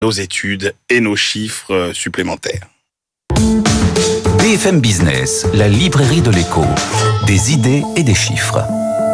nos études et nos chiffres supplémentaires. BFM Business, la librairie de l'écho, des idées et des chiffres.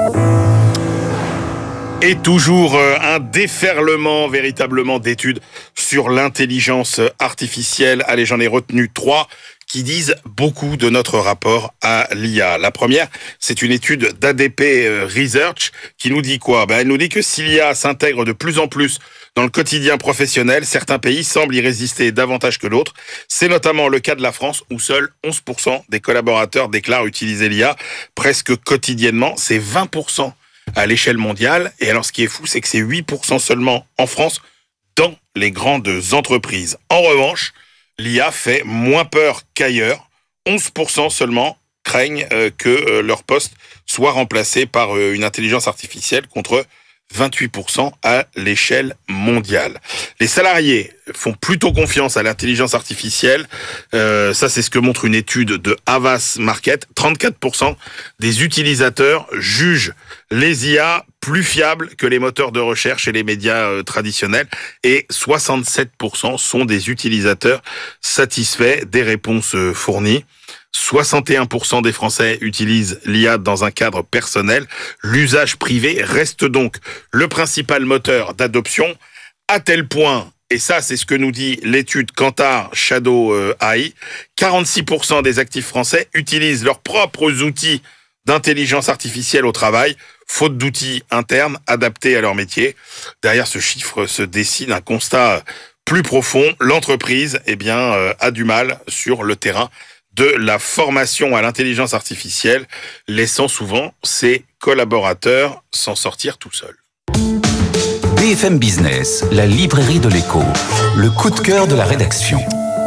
Et toujours un déferlement véritablement d'études sur l'intelligence artificielle. Allez, j'en ai retenu 3 qui disent beaucoup de notre rapport à l'IA. La première, c'est une étude d'ADP Research qui nous dit quoi ? Elle nous dit que si l'IA s'intègre de plus en plus dans le quotidien professionnel, certains pays semblent y résister davantage que d'autres. C'est notamment le cas de la France où seuls 11% des collaborateurs déclarent utiliser l'IA presque quotidiennement. C'est 20% à l'échelle mondiale. Et alors, ce qui est fou, c'est que c'est 8% seulement en France dans les grandes entreprises. En revanche, l'IA fait moins peur qu'ailleurs. 11% seulement craignent que leur poste soit remplacé par une intelligence artificielle contre 28% à l'échelle mondiale. Les salariés font plutôt confiance à l'intelligence artificielle. Ça, c'est ce que montre une étude de Havas Market. 34% des utilisateurs jugent les IA plus fiables que les moteurs de recherche et les médias traditionnels. Et 67% sont des utilisateurs satisfaits des réponses fournies. 61% des Français utilisent l'IA dans un cadre personnel. L'usage privé reste donc le principal moteur d'adoption, à tel point, et ça c'est ce que nous dit l'étude Kantar Shadow AI, 46% des actifs français utilisent leurs propres outils d'intelligence artificielle au travail, faute d'outils internes adaptés à leur métier. Derrière ce chiffre se dessine un constat plus profond. L'entreprise, a du mal sur le terrain de la formation à l'intelligence artificielle, laissant souvent ses collaborateurs s'en sortir tout seuls. BFM Business, la librairie de l'écho, le coup de cœur de la rédaction.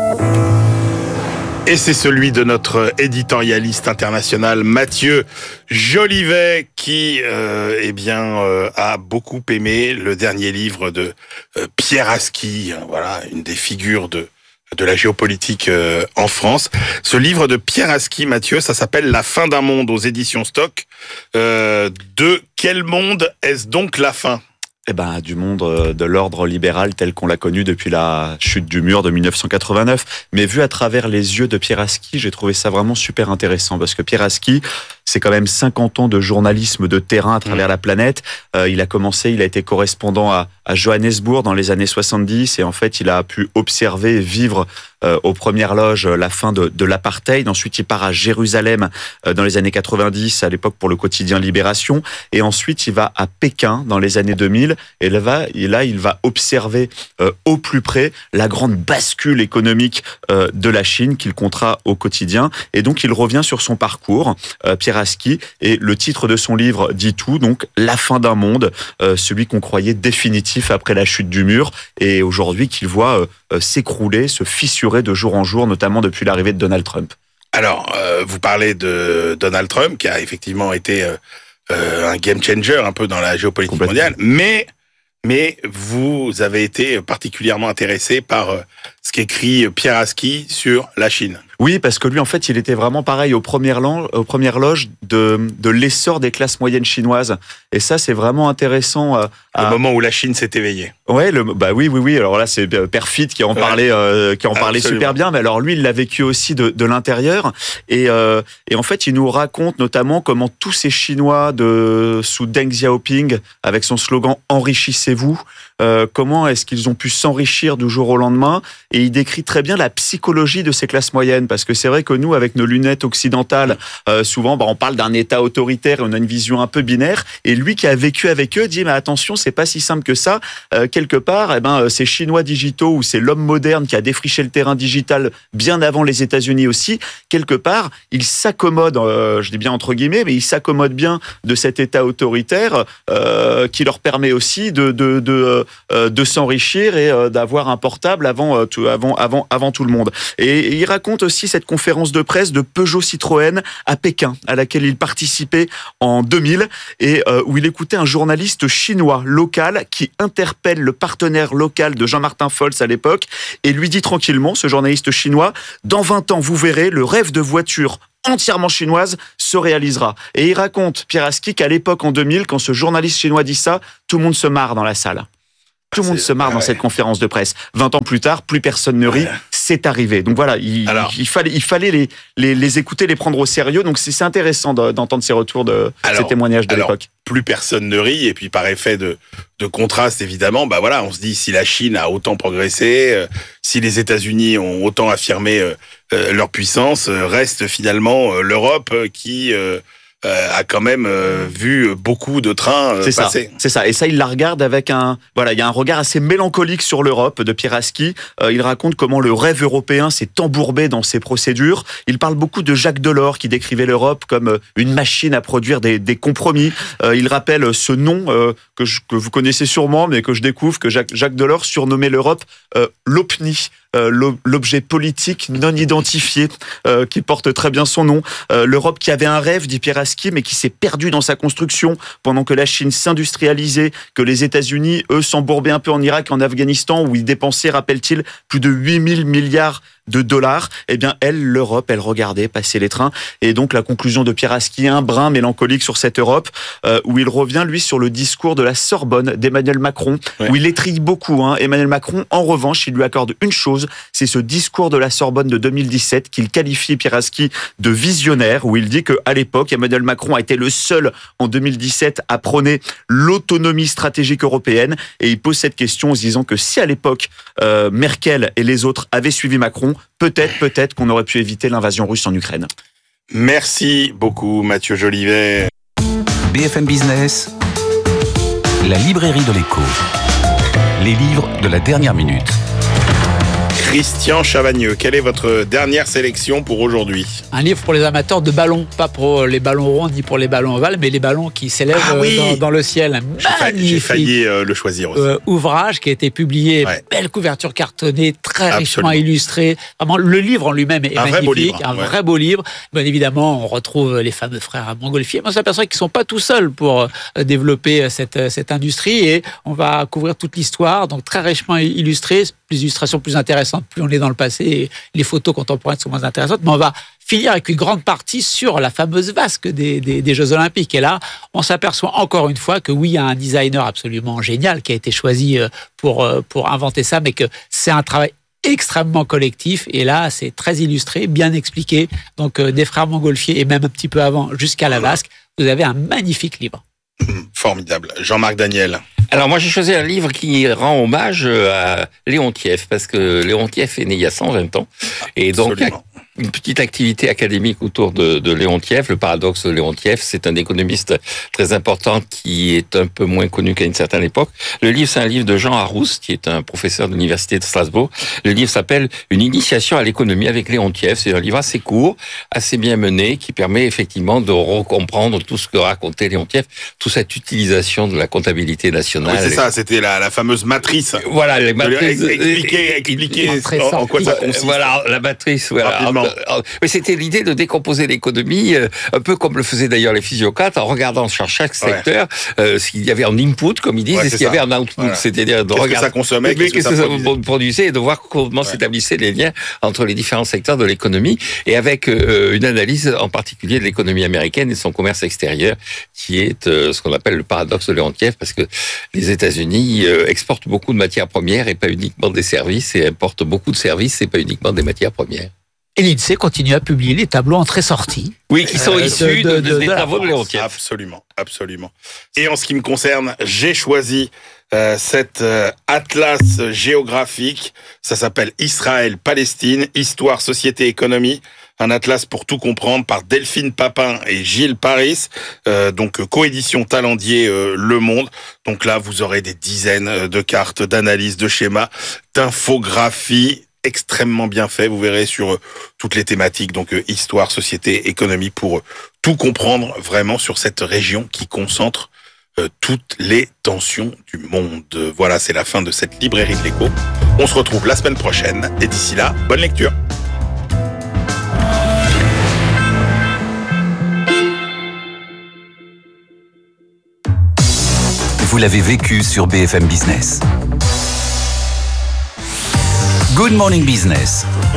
Et c'est celui de notre éditorialiste international Mathieu Jolivet qui a beaucoup aimé le dernier livre de Pierre Aski, voilà, une des figures de la géopolitique en France. Ce livre de Pierre Aski, Mathieu, ça s'appelle La fin d'un monde aux éditions Stock. De quel monde est-ce donc la fin ? Du monde de l'ordre libéral tel qu'on l'a connu depuis la chute du mur de 1989. Mais vu à travers les yeux de Pierre Aski, j'ai trouvé ça vraiment super intéressant parce que Pierre Aski, c'est quand même 50 ans de journalisme de terrain à travers la planète. Il a été correspondant à Johannesburg dans les années 70 et en fait, il a pu observer et vivre aux premières loges la fin de l'apartheid. Ensuite, il part à Jérusalem dans les années 90, à l'époque pour le quotidien Libération. Et ensuite, il va à Pékin dans les années 2000. Et là, il va observer au plus près la grande bascule économique de la Chine qu'il comptera au quotidien. Et donc, il revient sur son parcours, Pierre Aski. Et le titre de son livre dit tout, donc La fin d'un monde, celui qu'on croyait définitif après la chute du mur. Et aujourd'hui, qu'il voit s'écrouler, se fissurer de jour en jour, notamment depuis l'arrivée de Donald Trump. Alors, vous parlez de Donald Trump, qui a effectivement été un game changer un peu dans la géopolitique mondiale, mais vous avez été particulièrement intéressé par ce qu'écrit Pierre Aski sur la Chine. Oui, parce que lui, en fait, il était vraiment pareil aux premières loges de l'essor des classes moyennes chinoises. Et ça, c'est vraiment intéressant. Au moment où la Chine s'est éveillée. Ouais, oui. Alors là, c'est Perfit qui en parlait super bien. Mais alors lui, il l'a vécu aussi de l'intérieur. Et en fait, il nous raconte notamment comment tous ces Chinois sous Deng Xiaoping, avec son slogan « Enrichissez-vous », comment est-ce qu'ils ont pu s'enrichir du jour au lendemain. Et il décrit très bien la psychologie de ces classes moyennes. Parce que c'est vrai que nous, avec nos lunettes occidentales, souvent, on parle d'un État autoritaire et on a une vision un peu binaire. Et lui qui a vécu avec eux dit, mais attention, c'est pas si simple que ça. Quelque part, ces Chinois digitaux ou c'est l'homme moderne qui a défriché le terrain digital bien avant les États-Unis aussi. Quelque part, ils s'accommodent, je dis bien entre guillemets, mais ils s'accommodent bien de cet État autoritaire qui leur permet aussi de s'enrichir et d'avoir un portable avant tout le monde. Et il raconte aussi cette conférence de presse de Peugeot Citroën à Pékin, à laquelle il participait en 2000 et où il écoutait un journaliste chinois local qui interpelle le partenaire local de Jean-Martin Folz à l'époque et lui dit tranquillement, ce journaliste chinois, dans 20 ans, vous verrez, le rêve de voiture entièrement chinoise se réalisera. Et il raconte, Pierre Aski, qu'à l'époque, en 2000, quand ce journaliste chinois dit ça, tout le monde se marre dans la salle. Tout le monde se marre dans cette conférence de presse. 20 ans plus tard, plus personne ne rit. C'est arrivé. Donc voilà, il fallait les écouter, les prendre au sérieux. Donc c'est intéressant d'entendre ces retours, ces témoignages de l'époque. Plus personne ne rit, et puis par effet de contraste, évidemment, on se dit, si la Chine a autant progressé, si les États-Unis ont autant affirmé leur puissance, reste finalement l'Europe qui a quand même vu beaucoup de trains passer. C'est ça. Et ça, il la regarde avec il y a un regard assez mélancolique sur l'Europe de Pieraski. Il raconte comment le rêve européen s'est embourbé dans ses procédures. Il parle beaucoup de Jacques Delors, qui décrivait l'Europe comme une machine à produire des compromis. Il rappelle ce nom que vous connaissez sûrement, mais que je découvre, que Jacques Delors surnommait l'Europe l'OPNI. L'objet politique non identifié, qui porte très bien son nom. L'Europe qui avait un rêve, dit Pieraski, mais qui s'est perdue dans sa construction pendant que la Chine s'industrialisait, que les États-Unis, eux, s'embourbaient un peu en Irak et en Afghanistan, où ils dépensaient, rappelle-t-il, plus de 8000 milliards de dollars. Eh bien, l'Europe, elle regardait passer les trains. Et donc, la conclusion de Pieraski, un brin mélancolique sur cette Europe, où il revient, lui, sur le discours de la Sorbonne d'Emmanuel Macron, où il étrille beaucoup. Emmanuel Macron, en revanche, il lui accorde une chose, c'est ce discours de la Sorbonne de 2017 qu'il qualifie, Pieraski, de visionnaire, où il dit qu'à l'époque, Emmanuel Macron a été le seul, en 2017, à prôner l'autonomie stratégique européenne. Et il pose cette question en se disant que si, à l'époque, Merkel et les autres avaient suivi Macron, peut-être qu'on aurait pu éviter l'invasion russe en Ukraine. Merci beaucoup, Mathieu Jolivet. BFM Business, la librairie de l'écho. Les livres de la dernière minute. Christian Chavagneux, quelle est votre dernière sélection pour aujourd'hui ? Un livre pour les amateurs de ballons, pas pour les ballons ronds ni pour les ballons ovales, mais les ballons qui s'élèvent dans le ciel. J'ai failli le choisir aussi. Ouvrage qui a été publié, belle couverture cartonnée, très richement illustrée. Vraiment, le livre en lui-même est magnifique, vrai beau livre. Bien évidemment, on retrouve les fameux frères Montgolfier. On s'aperçoit qu'ils ne sont pas tout seuls pour développer cette industrie, et on va couvrir toute l'histoire, donc très richement illustrée. Les illustrations plus intéressantes, plus on est dans le passé, et les photos contemporaines sont moins intéressantes, mais on va finir avec une grande partie sur la fameuse vasque des Jeux Olympiques. Et là, on s'aperçoit encore une fois que oui, il y a un designer absolument génial qui a été choisi pour inventer ça, mais que c'est un travail extrêmement collectif, et là, c'est très illustré, bien expliqué. Donc, des frères Montgolfier, et même un petit peu avant, jusqu'à la vasque, vous avez un magnifique livre. Formidable. Jean-Marc Daniel. Alors moi j'ai choisi un livre qui rend hommage à Léontiev, parce que Léontiev est né il y a 120 ans, et donc une petite activité académique autour de Léontiev. Le paradoxe de Léontiev, c'est un économiste très important qui est un peu moins connu qu'à une certaine époque. Le livre, c'est un livre de Jean Arousse, qui est un professeur de l'université de Strasbourg. Le livre s'appelle « Une initiation à l'économie avec Léontiev ». C'est un livre assez court, assez bien mené, qui permet effectivement de recomprendre tout ce que racontait Léontiev, toute cette utilisation de la comptabilité nationale. Oui, c'est ça, c'était la fameuse matrice. Voilà, les matrices. Expliquer en quoi ça consiste. Voilà, la matrice, voilà. Rapidement. Mais c'était l'idée de décomposer l'économie, un peu comme le faisaient d'ailleurs les physiocrates, en regardant sur chaque secteur ce qu'il y avait en input, comme ils disent, et ce qu'il y avait en output. Voilà. C'est-à-dire de regarder que ça consommait, qu'est-ce que ça produisait, et de voir comment s'établissaient les liens entre les différents secteurs de l'économie, et avec une analyse en particulier de l'économie américaine et de son commerce extérieur, qui est ce qu'on appelle le paradoxe de Léontiev, parce que les États-Unis exportent beaucoup de matières premières et pas uniquement des services, et importent beaucoup de services et pas uniquement des matières premières. Et l'INSEE continue à publier les tableaux entrées-sorties. Oui, qui sont issus des travaux de Léontiev. Absolument, absolument. Et en ce qui me concerne, j'ai choisi cet atlas géographique. Ça s'appelle Israël-Palestine, Histoire, Société, Économie. Un atlas pour tout comprendre par Delphine Papin et Gilles Paris. Donc, coédition Talendier Le Monde. Donc là, vous aurez des dizaines de cartes, d'analyses, de schémas, d'infographies, extrêmement bien fait, vous verrez, sur toutes les thématiques, donc histoire, société, économie, pour tout comprendre vraiment sur cette région qui concentre toutes les tensions du monde. Voilà, c'est la fin de cette librairie de l'écho. On se retrouve la semaine prochaine, et d'ici là, bonne lecture. Vous l'avez vécu sur BFM Business. Good Morning Business,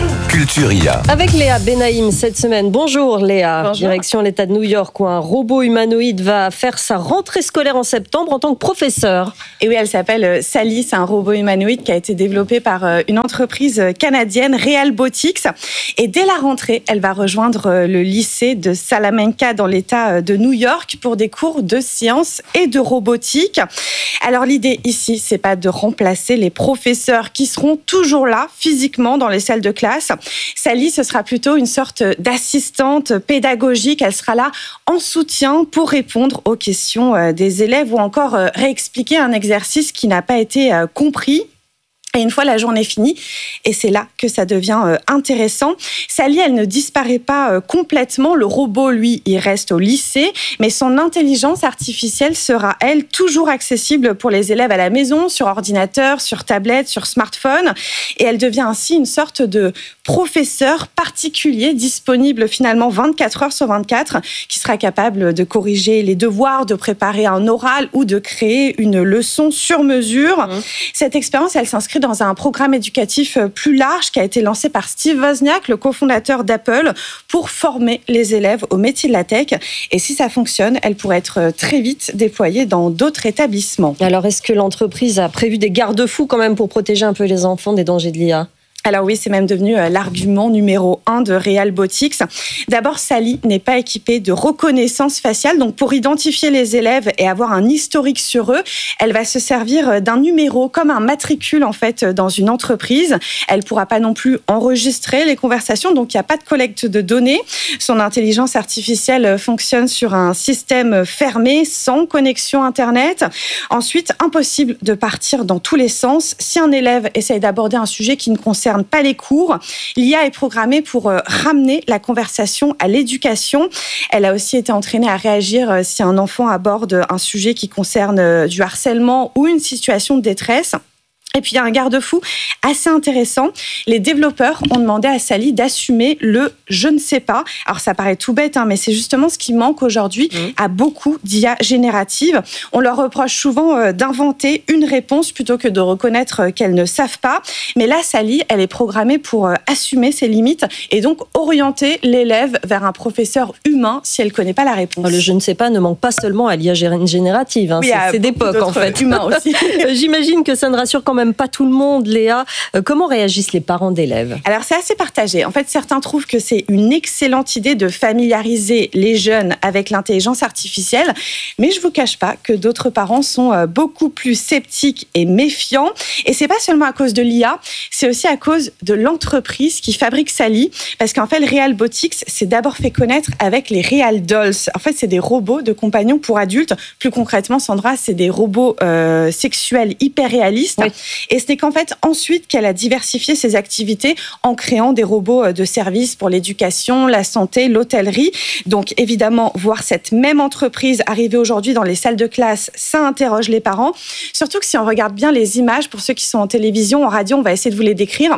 Culture IA. Avec Léa Benaïm cette semaine. Bonjour Léa. Bonjour. Direction l'État de New York où un robot humanoïde va faire sa rentrée scolaire en septembre en tant que professeur. Et oui, elle s'appelle Sally. C'est un robot humanoïde qui a été développé par une entreprise canadienne, Realbotics. Et dès la rentrée, elle va rejoindre le lycée de Salamanca dans l'État de New York pour des cours de sciences et de robotique. Alors l'idée ici, c'est pas de remplacer les professeurs qui seront toujours là physiquement dans les salles de classe. Sally, ce sera plutôt une sorte d'assistante pédagogique. Elle sera là en soutien pour répondre aux questions des élèves ou encore réexpliquer un exercice qui n'a pas été compris. Et une fois la journée finie, et c'est là que ça devient intéressant, Sally, elle ne disparaît pas complètement. Le robot, lui, il reste au lycée, mais son intelligence artificielle sera, elle, toujours accessible pour les élèves à la maison, sur ordinateur, sur tablette, sur smartphone. Et elle devient ainsi une sorte de professeur particulier, disponible finalement 24 heures sur 24, qui sera capable de corriger les devoirs, de préparer un oral ou de créer une leçon sur mesure. Cette expérience, elle s'inscrit dans un programme éducatif plus large qui a été lancé par Steve Wozniak, le cofondateur d'Apple, pour former les élèves au métier de la tech. Et si ça fonctionne, elle pourrait être très vite déployée dans d'autres établissements. Alors, est-ce que l'entreprise a prévu des garde-fous quand même pour protéger un peu les enfants des dangers de l'IA ? Alors oui, c'est même devenu l'argument numéro 1 de Realbotics. D'abord, Sally n'est pas équipée de reconnaissance faciale. Donc, pour identifier les élèves et avoir un historique sur eux, elle va se servir d'un numéro comme un matricule, en fait, dans une entreprise. Elle ne pourra pas non plus enregistrer les conversations. Donc, il n'y a pas de collecte de données. Son intelligence artificielle fonctionne sur un système fermé, sans connexion Internet. Ensuite, impossible de partir dans tous les sens. Si un élève essaye d'aborder un sujet qui ne concerne pas les cours, l'IA est programmée pour ramener la conversation à l'éducation. Elle a aussi été entraînée à réagir si un enfant aborde un sujet qui concerne du harcèlement ou une situation de détresse. Et puis, il y a un garde-fou assez intéressant. Les développeurs ont demandé à Sally d'assumer le « je ne sais pas ». Alors, ça paraît tout bête, mais c'est justement ce qui manque aujourd'hui à beaucoup d'IA génératives. On leur reproche souvent d'inventer une réponse plutôt que de reconnaître qu'elles ne savent pas. Mais là, Sally, elle est programmée pour assumer ses limites et donc orienter l'élève vers un professeur humain si elle ne connaît pas la réponse. Le « je ne sais pas » ne manque pas seulement à l'IA générative. Oui, c'est d'époque, en fait. Humain aussi. J'imagine que ça ne rassure quand même pas tout le monde, Léa. Comment réagissent les parents d'élèves ? Alors, c'est assez partagé. En fait, certains trouvent que c'est une excellente idée de familiariser les jeunes avec l'intelligence artificielle, mais je vous cache pas que d'autres parents sont beaucoup plus sceptiques et méfiants. Et c'est pas seulement à cause de l'IA, c'est aussi à cause de l'entreprise qui fabrique Sally, parce qu'en fait, le Realbotics s'est d'abord fait connaître avec les Real Dolls. En fait, c'est des robots de compagnons pour adultes. Plus concrètement, Sandra, c'est des robots sexuels hyper réalistes. Oui. Et c'est qu'en fait, ensuite, qu'elle a diversifié ses activités en créant des robots de service pour l'éducation, la santé, l'hôtellerie. Donc, évidemment, voir cette même entreprise arriver aujourd'hui dans les salles de classe, ça interroge les parents. Surtout que si on regarde bien les images, pour ceux qui sont en télévision, en radio, on va essayer de vous les décrire.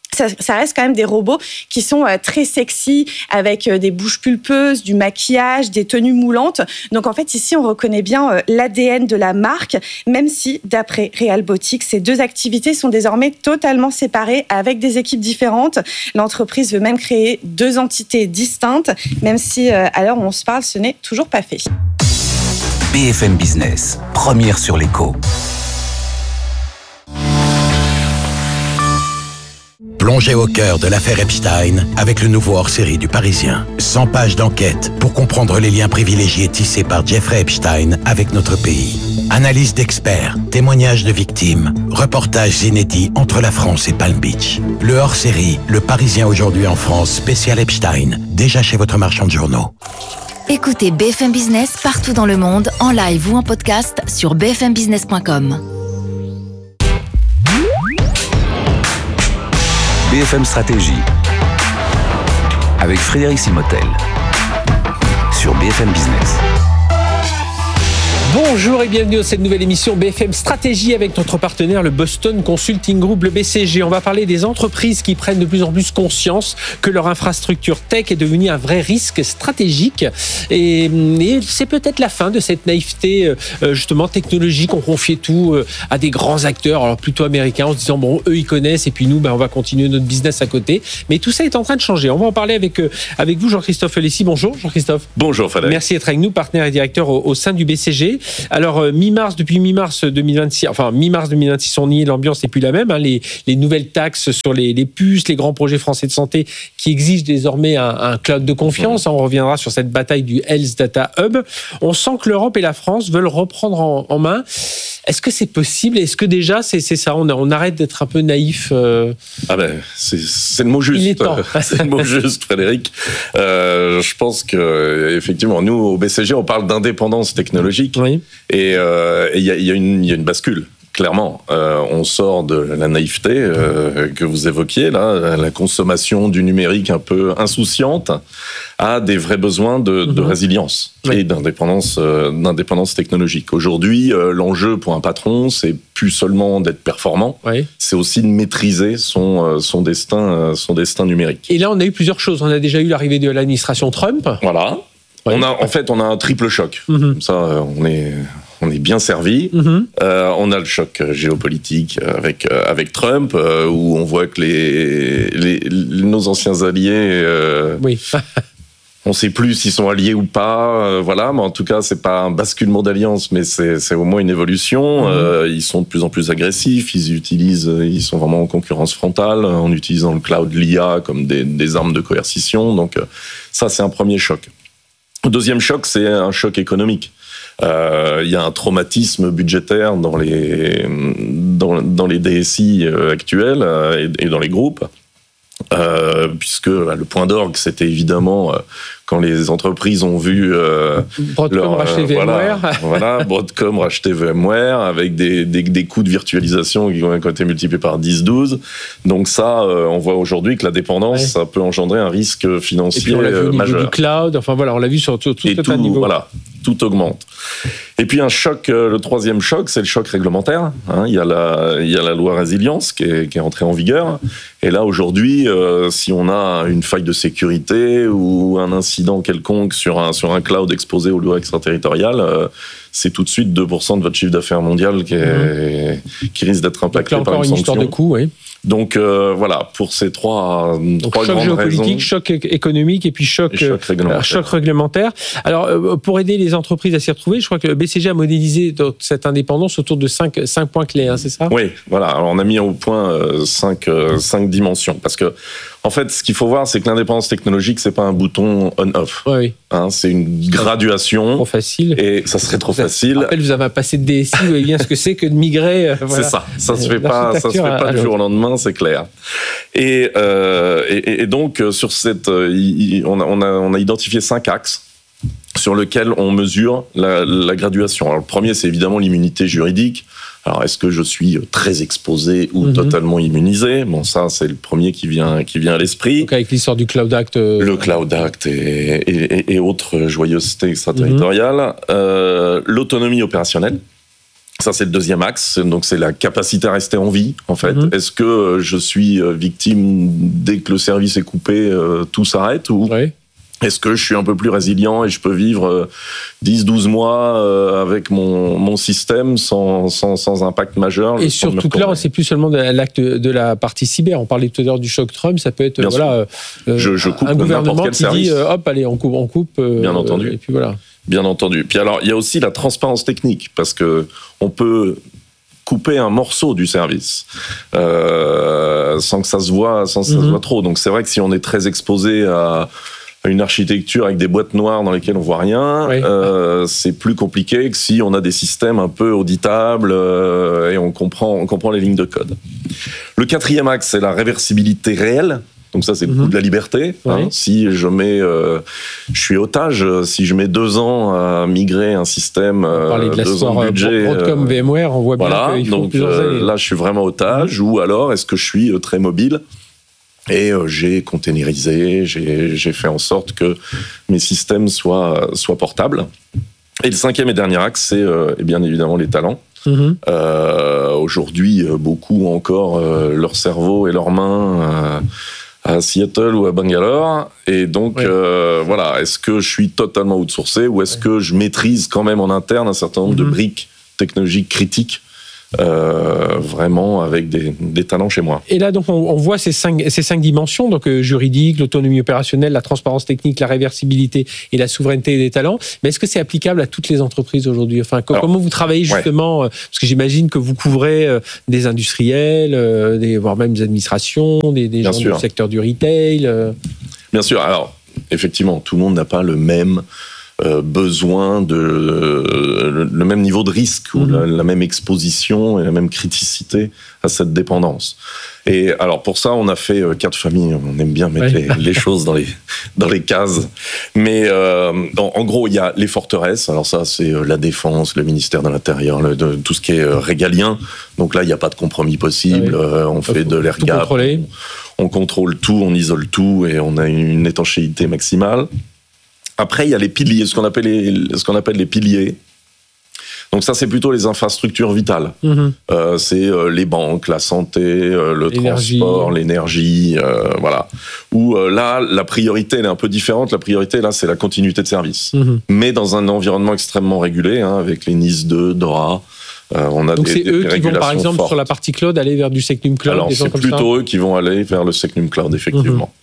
Ça reste quand même des robots qui sont très sexy, avec des bouches pulpeuses, du maquillage, des tenues moulantes. Donc en fait, ici, on reconnaît bien l'ADN de la marque, même si, d'après Realbotics, ces deux activités sont désormais totalement séparées avec des équipes différentes. L'entreprise veut même créer 2 entités distinctes, même si, à l'heure où on se parle, ce n'est toujours pas fait. BFM Business, première sur l'écho. Plongez au cœur de l'affaire Epstein avec le nouveau hors-série du Parisien. 100 pages d'enquête pour comprendre les liens privilégiés tissés par Jeffrey Epstein avec notre pays. Analyse d'experts, témoignages de victimes, reportages inédits entre la France et Palm Beach. Le hors-série, Le Parisien aujourd'hui en France, spécial Epstein, déjà chez votre marchand de journaux. Écoutez BFM Business partout dans le monde, en live ou en podcast sur bfmbusiness.com. BFM Stratégie avec Frédéric Simotel sur BFM Business. Bonjour et bienvenue dans cette nouvelle émission BFM Stratégie avec notre partenaire le Boston Consulting Group, le BCG. On va parler des entreprises qui prennent de plus en plus conscience que leur infrastructure tech est devenue un vrai risque stratégique. Et c'est peut-être la fin de cette naïveté justement technologique. On confiait tout à des grands acteurs, alors plutôt américains, en se disant bon, eux ils connaissent et puis nous on va continuer notre business à côté. Mais tout ça est en train de changer. On va en parler avec vous, Jean-Christophe Alessi. Bonjour Jean-Christophe. Bonjour Frédéric. Merci d'être avec nous, partenaire et directeur au sein du BCG. Alors, depuis mi-mars 2026, on y est, l'ambiance n'est plus la même. Hein, les nouvelles taxes sur les puces, les grands projets français de santé qui exigent désormais un cloud de confiance. On reviendra sur cette bataille du Health Data Hub. On sent que l'Europe et la France veulent reprendre en main. Est-ce que c'est possible? Est-ce que déjà, c'est ça, on arrête d'être un peu naïf c'est le mot juste. Il est temps. C'est le mot juste, Frédéric. Je pense que effectivement, nous, au BCG, on parle d'indépendance technologique. Oui. Et il y a une bascule. Clairement, on sort de la naïveté que vous évoquiez, là, la consommation du numérique un peu insouciante, à des vrais besoins de résilience et d'indépendance technologique. Aujourd'hui, l'enjeu pour un patron, c'est plus seulement d'être performant, c'est aussi de maîtriser son destin numérique. Et là, on a eu plusieurs choses. On a déjà eu l'arrivée de l'administration Trump. Voilà. Ouais. On a un triple choc. Ça, on est bien servi. On a le choc géopolitique avec Trump, où on voit que nos anciens alliés, on ne sait plus s'ils sont alliés ou pas. Voilà, mais en tout cas, c'est pas un basculement d'alliance, mais c'est au moins une évolution. Ils sont de plus en plus agressifs. Ils sont vraiment en concurrence frontale en utilisant le cloud, l'IA comme des armes de coercition. Donc ça, c'est un premier choc. Le deuxième choc, c'est un choc économique. Il y a un traumatisme budgétaire dans les DSI actuels et dans les groupes, puisque le point d'orgue, c'était évidemment quand les entreprises ont vu Broadcom racheter VMware. Broadcom racheter VMware avec des coûts de virtualisation qui ont été multipliés par 10-12. Donc ça, on voit aujourd'hui que la dépendance, ça peut engendrer un risque financier majeur. Et puis on l'a vu au niveau du cloud, on l'a vu sur tout un niveau. Voilà, tout augmente. Et puis un choc, le troisième choc, c'est le choc réglementaire. Il y a la loi résilience qui est entrée en vigueur. Et là, aujourd'hui, si on a une faille de sécurité ou un incident quelconque sur un cloud exposé aux lois extraterritoriales, c'est tout de suite 2% de votre chiffre d'affaires mondial qui risque d'être impacté par une sanction. Encore une histoire de coût, oui. Donc voilà, pour ces trois choc grandes géopolitique, raisons. Choc économique et puis choc réglementaire. Alors, pour aider les entreprises à s'y retrouver, je crois que le BCG a modélisé cette indépendance autour de 5 points clés, c'est ça? Oui, voilà. Alors, on a mis au point 5 dimensions. Parce que, en fait, ce qu'il faut voir, c'est que l'indépendance technologique, c'est pas un bouton on-off. Oui. C'est une graduation. Trop facile. Et ça serait trop facile. Je rappelle, vous avez un passé de DSI, vous voyez bien ce que c'est que de migrer. C'est ça. Ça se fait pas du jour au lendemain, c'est clair. Et donc, sur cette, on a identifié 5 axes sur lesquels on mesure la graduation. Alors, le premier, c'est évidemment l'immunité juridique. Alors, est-ce que je suis très exposé ou totalement immunisé? Bon, ça, c'est le premier qui vient à l'esprit. Donc, avec l'histoire du Cloud Act. Le Cloud Act et autres joyeusetés extraterritoriales. L'autonomie opérationnelle. Ça, c'est le deuxième axe. Donc, c'est la capacité à rester en vie, en fait. Est-ce que je suis victime dès que le service est coupé, tout s'arrête ou est-ce que je suis un peu plus résilient et je peux vivre 10-12 mois avec mon système sans impact majeur? Et surtout que là, c'est plus seulement l'acte de la partie cyber. On parlait tout à l'heure du choc Trump. Ça peut être je coupe un gouvernement qui service. dit hop, allez, on coupe. Bien entendu. Et puis voilà. Bien entendu. Puis alors, il y a aussi la transparence technique parce que on peut couper un morceau du service sans que ça se voit, trop. Donc c'est vrai que si on est très exposé à une architecture avec des boîtes noires dans lesquelles on voit rien, c'est plus compliqué que si on a des systèmes un peu auditables et on comprend les lignes de code. Le quatrième axe, c'est la réversibilité réelle. Donc ça, c'est le coût de la liberté. Si je suis otage, si je mets 2 ans à migrer un système, 2 ans de budget, comme VMware, on voit bien qu'il faut plusieurs années. Là, je suis vraiment otage. Ou alors, est-ce que je suis très mobile? Et j'ai containerisé, j'ai fait en sorte que mes systèmes soient portables. Et le 5e et dernier axe, c'est bien évidemment les talents. Aujourd'hui, beaucoup ont encore leur cerveau et leurs mains à Seattle ou à Bangalore. Et donc, voilà, est-ce que je suis totalement outsourcé ou est-ce que je maîtrise quand même en interne un certain nombre de briques technologiques critiques vraiment avec des talents chez moi. Et là, donc, on voit ces cinq dimensions, donc juridique, l'autonomie opérationnelle, la transparence technique, la réversibilité et la souveraineté des talents. Mais est-ce que c'est applicable à toutes les entreprises aujourd'hui? Enfin, comment vous travaillez justement parce que j'imagine que vous couvrez des industriels, voire même des administrations, des gens du secteur du retail. Bien sûr. Alors, effectivement, tout le monde n'a pas le même besoin le même niveau de risque ou la même exposition et la même criticité à cette dépendance. Et alors pour ça, on a fait 4 familles. On aime bien mettre les choses dans les cases. Mais en gros, il y a les forteresses. Alors ça, c'est la défense, le ministère de l'Intérieur, tout ce qui est régalien. Donc là, il n'y a pas de compromis possible. On fait de l'air gap. On contrôle tout, on isole tout et on a une étanchéité maximale. Après, il y a les piliers, ce qu'on appelle les piliers. Donc ça, c'est plutôt les infrastructures vitales. C'est les banques, la santé, le transport, l'énergie, voilà. Où là, la priorité, elle est un peu différente. La priorité, là, c'est la continuité de service. Mais dans un environnement extrêmement régulé, avec les NIS 2, DORA. On a donc c'est eux qui vont, par exemple, sur la partie cloud, aller vers du Secnum Cloud. Alors, c'est plutôt eux qui vont aller vers le Secnum Cloud, effectivement.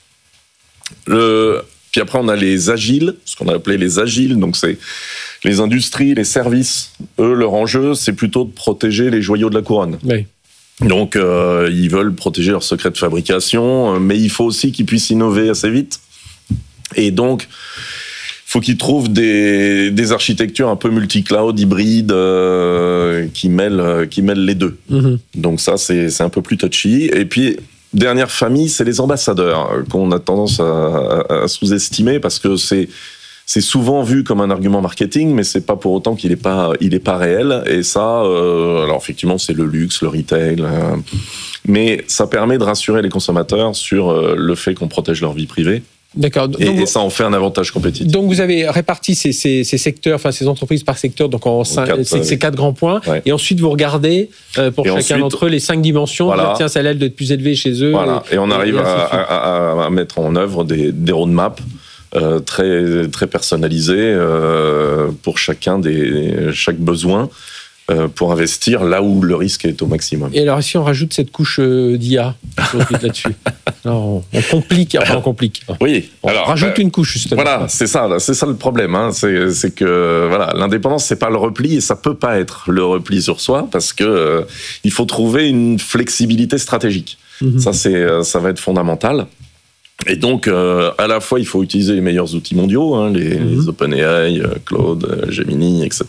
Puis après, on a les agiles, ce qu'on a appelé les agiles. Donc, c'est les industries, les services. Eux, leur enjeu, c'est plutôt de protéger les joyaux de la couronne. Donc, ils veulent protéger leurs secrets de fabrication, mais il faut aussi qu'ils puissent innover assez vite. Et donc, il faut qu'ils trouvent des architectures un peu multi-cloud, hybrides, qui mêlent les deux. Donc ça, c'est un peu plus touchy. Et puis, dernière famille, c'est les ambassadeurs, qu'on a tendance à sous-estimer, parce que c'est souvent vu comme un argument marketing, mais c'est pas pour autant qu'il est pas réel. Et ça, alors effectivement, c'est le luxe, le retail, mais ça permet de rassurer les consommateurs sur le fait qu'on protège leur vie privée. D'accord. Et ça en fait un avantage compétitif. Donc vous avez réparti ces secteurs, enfin ces entreprises par secteur, donc en ces 4 grands points. Et ensuite vous regardez pour chacun d'entre eux les 5 dimensions. Voilà. Tiens, celle-là doit être plus élevée chez eux. Voilà. Et on arrive à mettre en œuvre des roadmaps très très personnalisés pour chaque besoin. Pour investir là où le risque est au maximum. Et alors, si on rajoute cette couche d'IA là-dessus, on complique. Oui. On rajoute une couche, justement. Voilà, c'est ça le problème. C'est que voilà, l'indépendance, c'est pas le repli et ça peut pas être le repli sur soi parce que il faut trouver une flexibilité stratégique. Ça va être fondamental. Et donc, à la fois, il faut utiliser les meilleurs outils mondiaux, les OpenAI, Claude, Gemini, etc.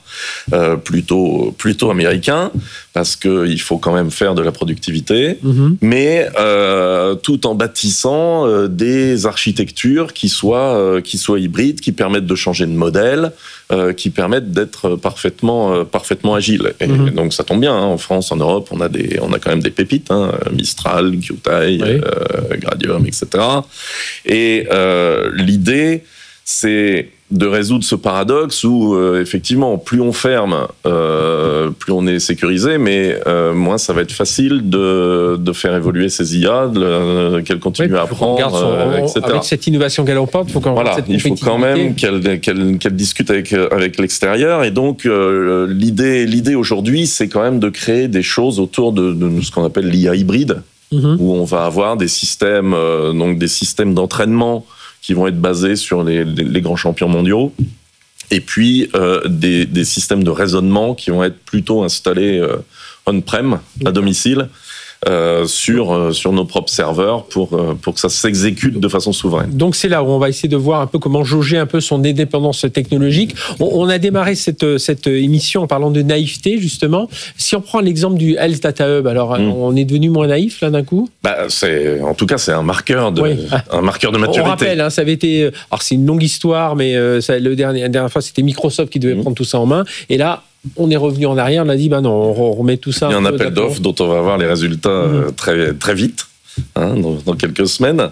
Plutôt américains, parce qu'il faut quand même faire de la productivité, mais tout en bâtissant des architectures qui soient hybrides, qui permettent de changer de modèle, qui permettent d'être parfaitement agiles. Et donc, ça tombe bien. En France, en Europe, on a quand même des pépites, Mistral, Qtile, Gradium, etc. Et l'idée, c'est de résoudre ce paradoxe où, effectivement, plus on ferme, plus on est sécurisé, mais moins ça va être facile de faire évoluer ces IA, qu'elles continuent à apprendre, etc. Avec cette innovation galopante, il faut quand même qu'elle discute avec l'extérieur. Et donc, l'idée aujourd'hui, c'est quand même de créer des choses autour de ce qu'on appelle l'IA hybride, où on va avoir des systèmes d'entraînement qui vont être basés sur les grands champions mondiaux, et puis des systèmes de raisonnement qui vont être plutôt installés on-prem, à domicile, sur nos propres serveurs pour que ça s'exécute de façon souveraine. Donc c'est là où on va essayer de voir un peu comment jauger un peu son indépendance technologique. On a démarré cette émission en parlant de naïveté, justement. Si on prend l'exemple du Health Data Hub, alors on est devenu moins naïf là d'un coup? En tout cas, c'est un marqueur de maturité. On rappelle, ça avait été... Alors c'est une longue histoire, mais la dernière fois c'était Microsoft qui devait prendre tout ça en main. Et là, on est revenu en arrière, on a dit non, on remet tout ça. Il y a un appel d'offres dont on va avoir les résultats très, très vite, dans quelques semaines.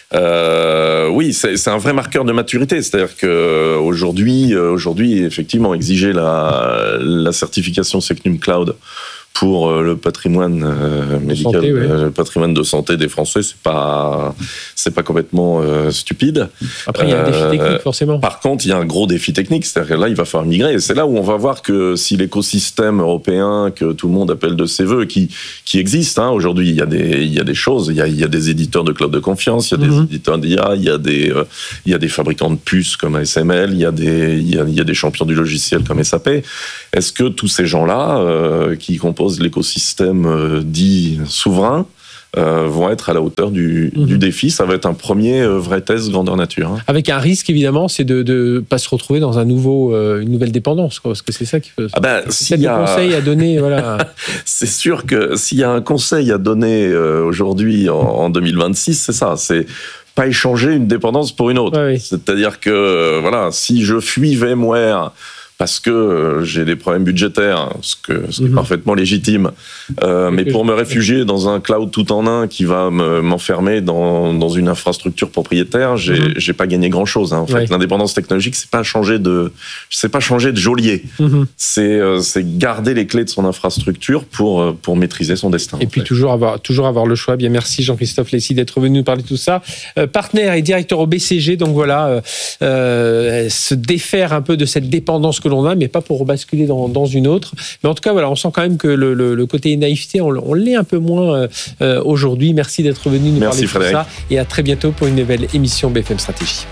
Oui, c'est un vrai marqueur de maturité. C'est-à-dire que aujourd'hui, effectivement, exiger la certification Secnum Cloud pour le patrimoine médical, santé, le patrimoine de santé des Français, c'est pas complètement stupide. Après, il y a un défi technique, forcément. Par contre, il y a un gros défi technique, c'est-à-dire que là, il va falloir migrer. Et c'est là où on va voir que si l'écosystème européen que tout le monde appelle de ses voeux, qui existe aujourd'hui, il y a des choses, il y a des éditeurs de cloud de confiance, il y a des éditeurs d'IA, il y a des fabricants de puces comme ASML, il y a des champions du logiciel comme SAP. Est-ce que tous ces gens-là qui composent l'écosystème dit souverain vont être à la hauteur du défi? Ça va être un premier vrai test grandeur nature. Avec un risque, évidemment, c'est de ne pas se retrouver dans une nouvelle dépendance, parce que c'est ça qui peut... s'il y a des conseils à donner, voilà. C'est sûr que s'il y a un conseil à donner aujourd'hui, en 2026, c'est ça, c'est pas échanger une dépendance pour une autre. Oui. C'est-à-dire que, si je fuis VMware parce que j'ai des problèmes budgétaires, ce qui est parfaitement légitime, mais pour me réfugier dans un cloud tout en un qui va m'enfermer dans une infrastructure propriétaire, j'ai pas gagné grand-chose. En fait, l'indépendance technologique, c'est pas changer de geôlier. C'est garder les clés de son infrastructure pour maîtriser son destin. Et puis toujours avoir le choix. Bien, merci Jean-Christophe Lessy d'être venu nous parler de tout ça. Partenaire et directeur au BCG, donc voilà, se défaire un peu de cette dépendance que l'on a, mais pas pour rebasculer dans une autre. Mais en tout cas, voilà, on sent quand même que le côté naïveté, on l'est un peu moins aujourd'hui. Merci d'être venu nous parler de tout ça. Et à très bientôt pour une nouvelle émission BFM Stratégie.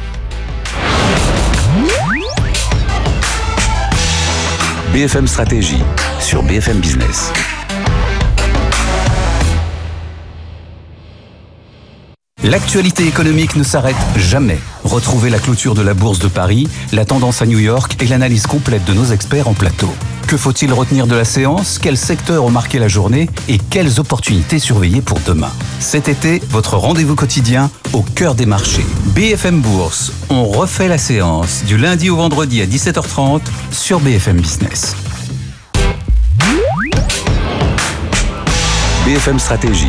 BFM Stratégie sur BFM Business. L'actualité économique ne s'arrête jamais. Retrouvez la clôture de la Bourse de Paris, la tendance à New York et l'analyse complète de nos experts en plateau. Que faut-il retenir de la séance? Quels secteurs ont marqué la journée? Et quelles opportunités surveiller pour demain? Cet été, votre rendez-vous quotidien au cœur des marchés. BFM Bourse, on refait la séance du lundi au vendredi à 17h30 sur BFM Business. BFM Stratégie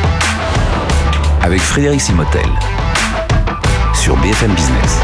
avec Frédéric Simotel sur BFM Business.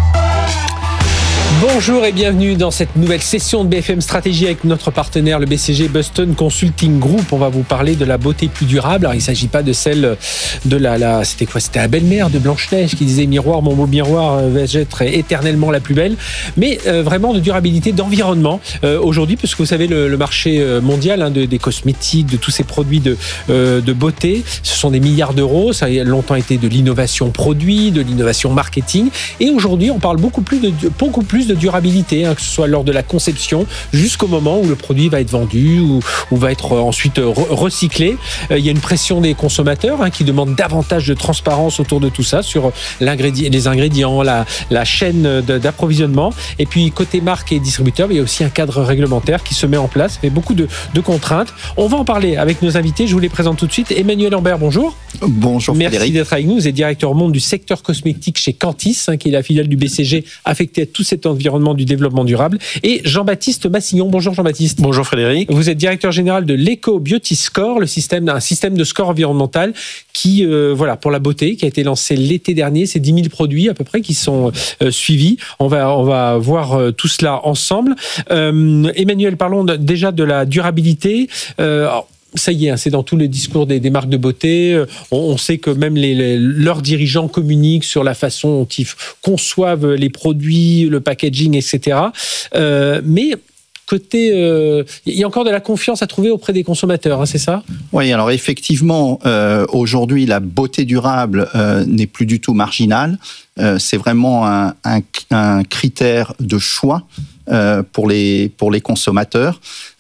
Bonjour et bienvenue dans cette nouvelle session de BFM Stratégie avec notre partenaire, le BCG Boston Consulting Group. On va vous parler de la beauté plus durable. Alors, il ne s'agit pas de celle de c'était quoi? C'était la belle-mère de Blanche-Neige qui disait « Miroir, mon beau miroir, vais-je être éternellement la plus belle ?» Mais vraiment de durabilité, d'environnement. Aujourd'hui, puisque vous savez, le marché mondial des cosmétiques, de tous ces produits de beauté, ce sont des milliards d'euros. Ça a longtemps été de l'innovation produit, de l'innovation marketing. Et aujourd'hui, on parle beaucoup plus de durabilité, que ce soit lors de la conception jusqu'au moment où le produit va être vendu ou va être ensuite recyclé. Il y a une pression des consommateurs qui demandent davantage de transparence autour de tout ça sur les ingrédients, la chaîne d'approvisionnement. Et puis côté marque et distributeur, il y a aussi un cadre réglementaire qui se met en place. Il y a beaucoup de contraintes. On va en parler avec nos invités. Je vous les présente tout de suite. Emmanuel Lambert, bonjour. Bonjour Frédéric. Merci d'être avec nous. Vous êtes directeur monde du secteur cosmétique chez Cantis, qui est la filiale du BCG affectée à tout cet environnement du développement durable. Et Jean-Baptiste Massillon. Bonjour Jean-Baptiste. Bonjour Frédéric. Vous êtes directeur général de l'Eco Beauty Score, un système de score environnemental qui, pour la beauté, qui a été lancé l'été dernier. C'est 10 000 produits à peu près qui sont suivis. On va voir tout cela ensemble. Emmanuel, parlons déjà de la durabilité. Ça y est, c'est dans tous les discours des marques de beauté. On sait que même leurs dirigeants communiquent sur la façon dont ils conçoivent les produits, le packaging, etc. Mais côté, il y a encore de la confiance à trouver auprès des consommateurs, c'est ça? Oui, alors effectivement, aujourd'hui, la beauté durable n'est plus du tout marginale. C'est vraiment un critère de choix pour les consommateurs.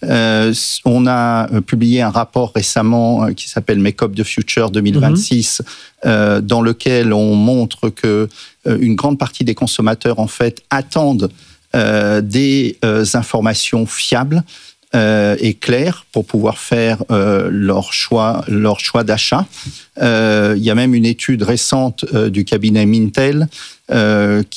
On a publié un rapport récemment qui s'appelle Make Up the Future 2026, dans lequel on montre que une grande partie des consommateurs en fait attendent des informations fiables et claires pour pouvoir faire leur choix d'achat. Il y a même une étude récente du cabinet Mintel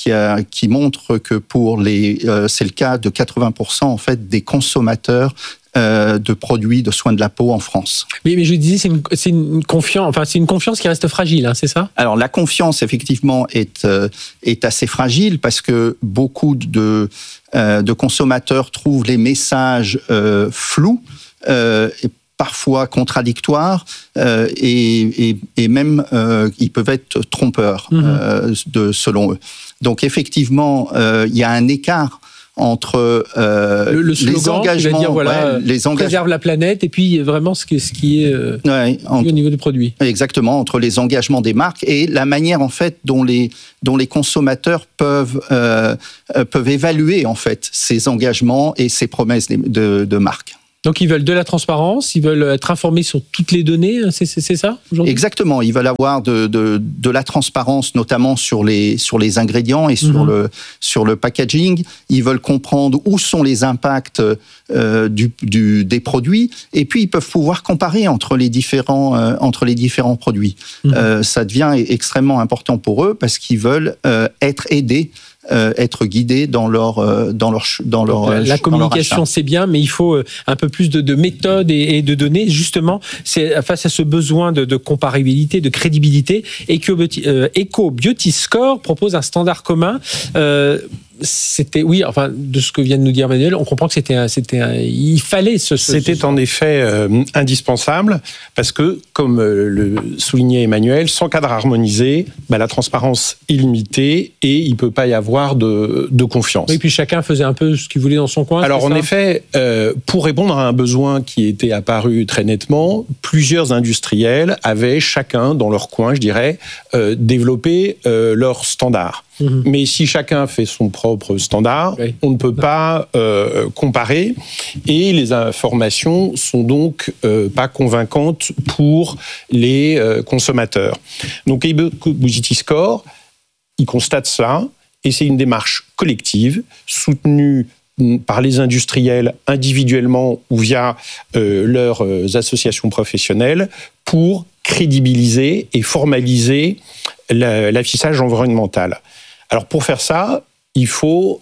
qui montre que c'est le cas de 80% en fait des consommateurs de produits de soins de la peau en France. Mais je disais, c'est une confiance qui reste fragile, hein, c'est ça ? Alors la confiance, effectivement, est assez fragile parce que beaucoup de consommateurs trouvent les messages flous, et parfois contradictoires, et même ils peuvent être trompeurs selon eux. Donc effectivement, il y a un écart entre le slogan, les engagements, préserve la planète, et puis vraiment ce qui est au niveau du produit. Exactement, entre les engagements des marques et la manière en fait dont les consommateurs peuvent évaluer en fait ces engagements et ces promesses de marques. Donc ils veulent de la transparence, ils veulent être informés sur toutes les données, c'est ça aujourd'hui ? Exactement, ils veulent avoir de la transparence, notamment sur les ingrédients et sur le packaging. Ils veulent comprendre où sont les impacts des produits, et puis ils peuvent pouvoir comparer entre les différents produits. Ça devient extrêmement important pour eux parce qu'ils veulent être aidés, être guidés dans leur la communication, c'est bien, mais il faut un peu plus de méthodes et de données. Justement, c'est face à ce besoin de comparabilité, de crédibilité. Eco Beauty Score propose un standard commun. De ce que vient de nous dire Manuel, on comprend que il fallait C'était en effet indispensable parce que, comme le soulignait Emmanuel, sans cadre harmonisé, la transparence est limitée et il peut pas y avoir de confiance. Et puis chacun faisait un peu ce qu'il voulait dans son coin. Alors en effet, pour répondre à un besoin qui était apparu très nettement, plusieurs industriels avaient chacun dans leur coin, je dirais, développé leur standard. Mais si chacun fait son propre standard, on ne peut pas comparer, et les informations sont donc pas convaincantes pour les consommateurs. Donc Eco Beauty Score, il constate cela, et c'est une démarche collective soutenue par les industriels individuellement ou via leurs associations professionnelles pour crédibiliser et formaliser l'affichage environnemental. Alors pour faire ça, il faut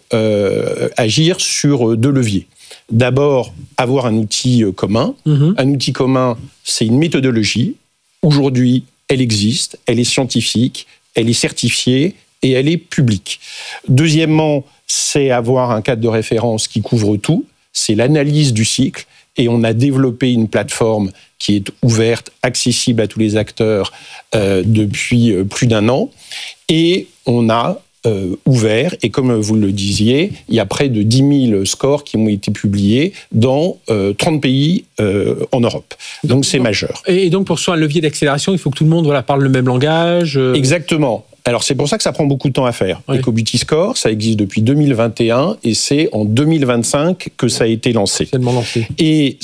agir sur deux leviers. D'abord, avoir un outil commun. Un outil commun, c'est une méthodologie. Aujourd'hui, elle existe, elle est scientifique, elle est certifiée et elle est publique. Deuxièmement, c'est avoir un cadre de référence qui couvre tout. C'est l'analyse du cycle. Et on a développé une plateforme qui est ouverte, accessible à tous les acteurs depuis plus d'un an. Et on a ouvert, et comme vous le disiez, il y a près de 10 000 scores qui ont été publiés dans 30 pays en Europe. Donc c'est majeur. Et donc pour que ce soit un levier d'accélération, il faut que tout le monde parle le même langage. Exactement. Alors c'est pour ça que ça prend beaucoup de temps à faire. Oui. Eco Beauty Score, ça existe depuis 2021 et c'est en 2025 que ça a été lancé. Et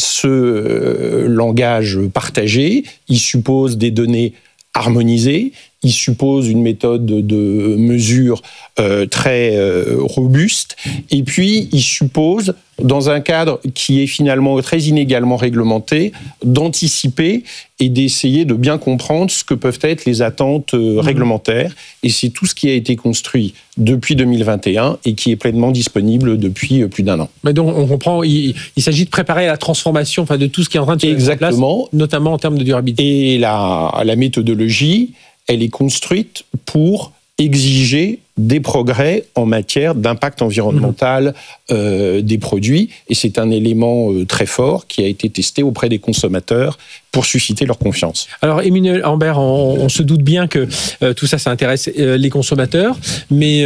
ce langage partagé, il suppose des données harmonisées, il suppose une méthode de mesure très robuste, et puis il suppose, dans un cadre qui est finalement très inégalement réglementé, d'anticiper et d'essayer de bien comprendre ce que peuvent être les attentes réglementaires. Et c'est tout ce qui a été construit depuis 2021 et qui est pleinement disponible depuis plus d'un an. Mais donc on comprend, il s'agit de préparer la transformation, de tout ce qui est en train de se mettre en place, notamment en termes de durabilité. Et la méthodologie, elle est construite pour exiger des progrès en matière d'impact environnemental des produits. Et c'est un élément très fort qui a été testé auprès des consommateurs pour susciter leur confiance. Alors, Emmanuel Ambert, on se doute bien que tout ça, ça intéresse les consommateurs, mais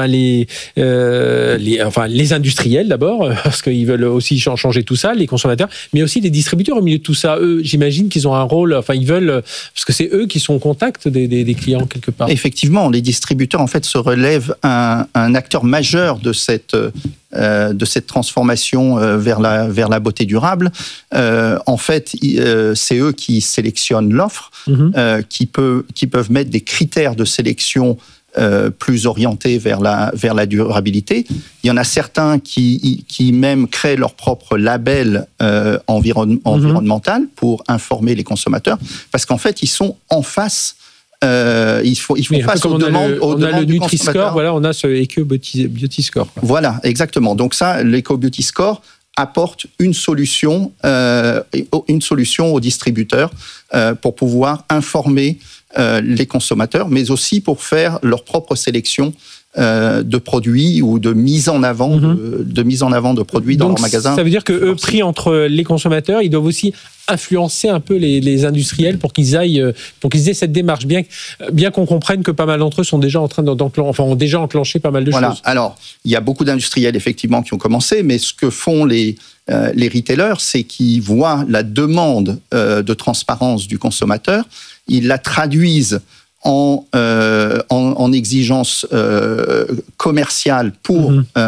les industriels d'abord, parce qu'ils veulent aussi changer tout ça, les consommateurs, mais aussi les distributeurs au milieu de tout ça. Eux, j'imagine qu'ils ont un rôle, ils veulent, parce que c'est eux qui sont au contact des clients quelque part. Effectivement, les distributeurs, en fait, se relèvent un acteur majeur de cette transformation vers la beauté durable. En fait, c'est eux qui sélectionnent l'offre, qui peuvent mettre des critères de sélection plus orientés vers la durabilité. Il y en a certains qui même créent leur propre label environnemental pour informer les consommateurs, parce qu'en fait, ils sont en face. Ils font face aux demandes on a le Nutri-Score, on a ce Eco Beauty Score. Voilà, exactement. Donc ça, l'Eco Beauty Score apporte une solution aux distributeurs pour pouvoir informer les consommateurs, mais aussi pour faire leur propre sélection de produits ou de mise en avant de produits dans leur magasin. Ça veut dire que eux, pris entre les consommateurs, ils doivent aussi influencer un peu les industriels pour qu'ils aient cette démarche, bien qu'on comprenne que pas mal d'entre eux sont déjà en train ont déjà enclenché pas mal de choses. Alors, il y a beaucoup d'industriels effectivement qui ont commencé, mais ce que font les retailers, c'est qu'ils voient la demande de transparence du consommateur, ils la traduisent en exigence commerciale pour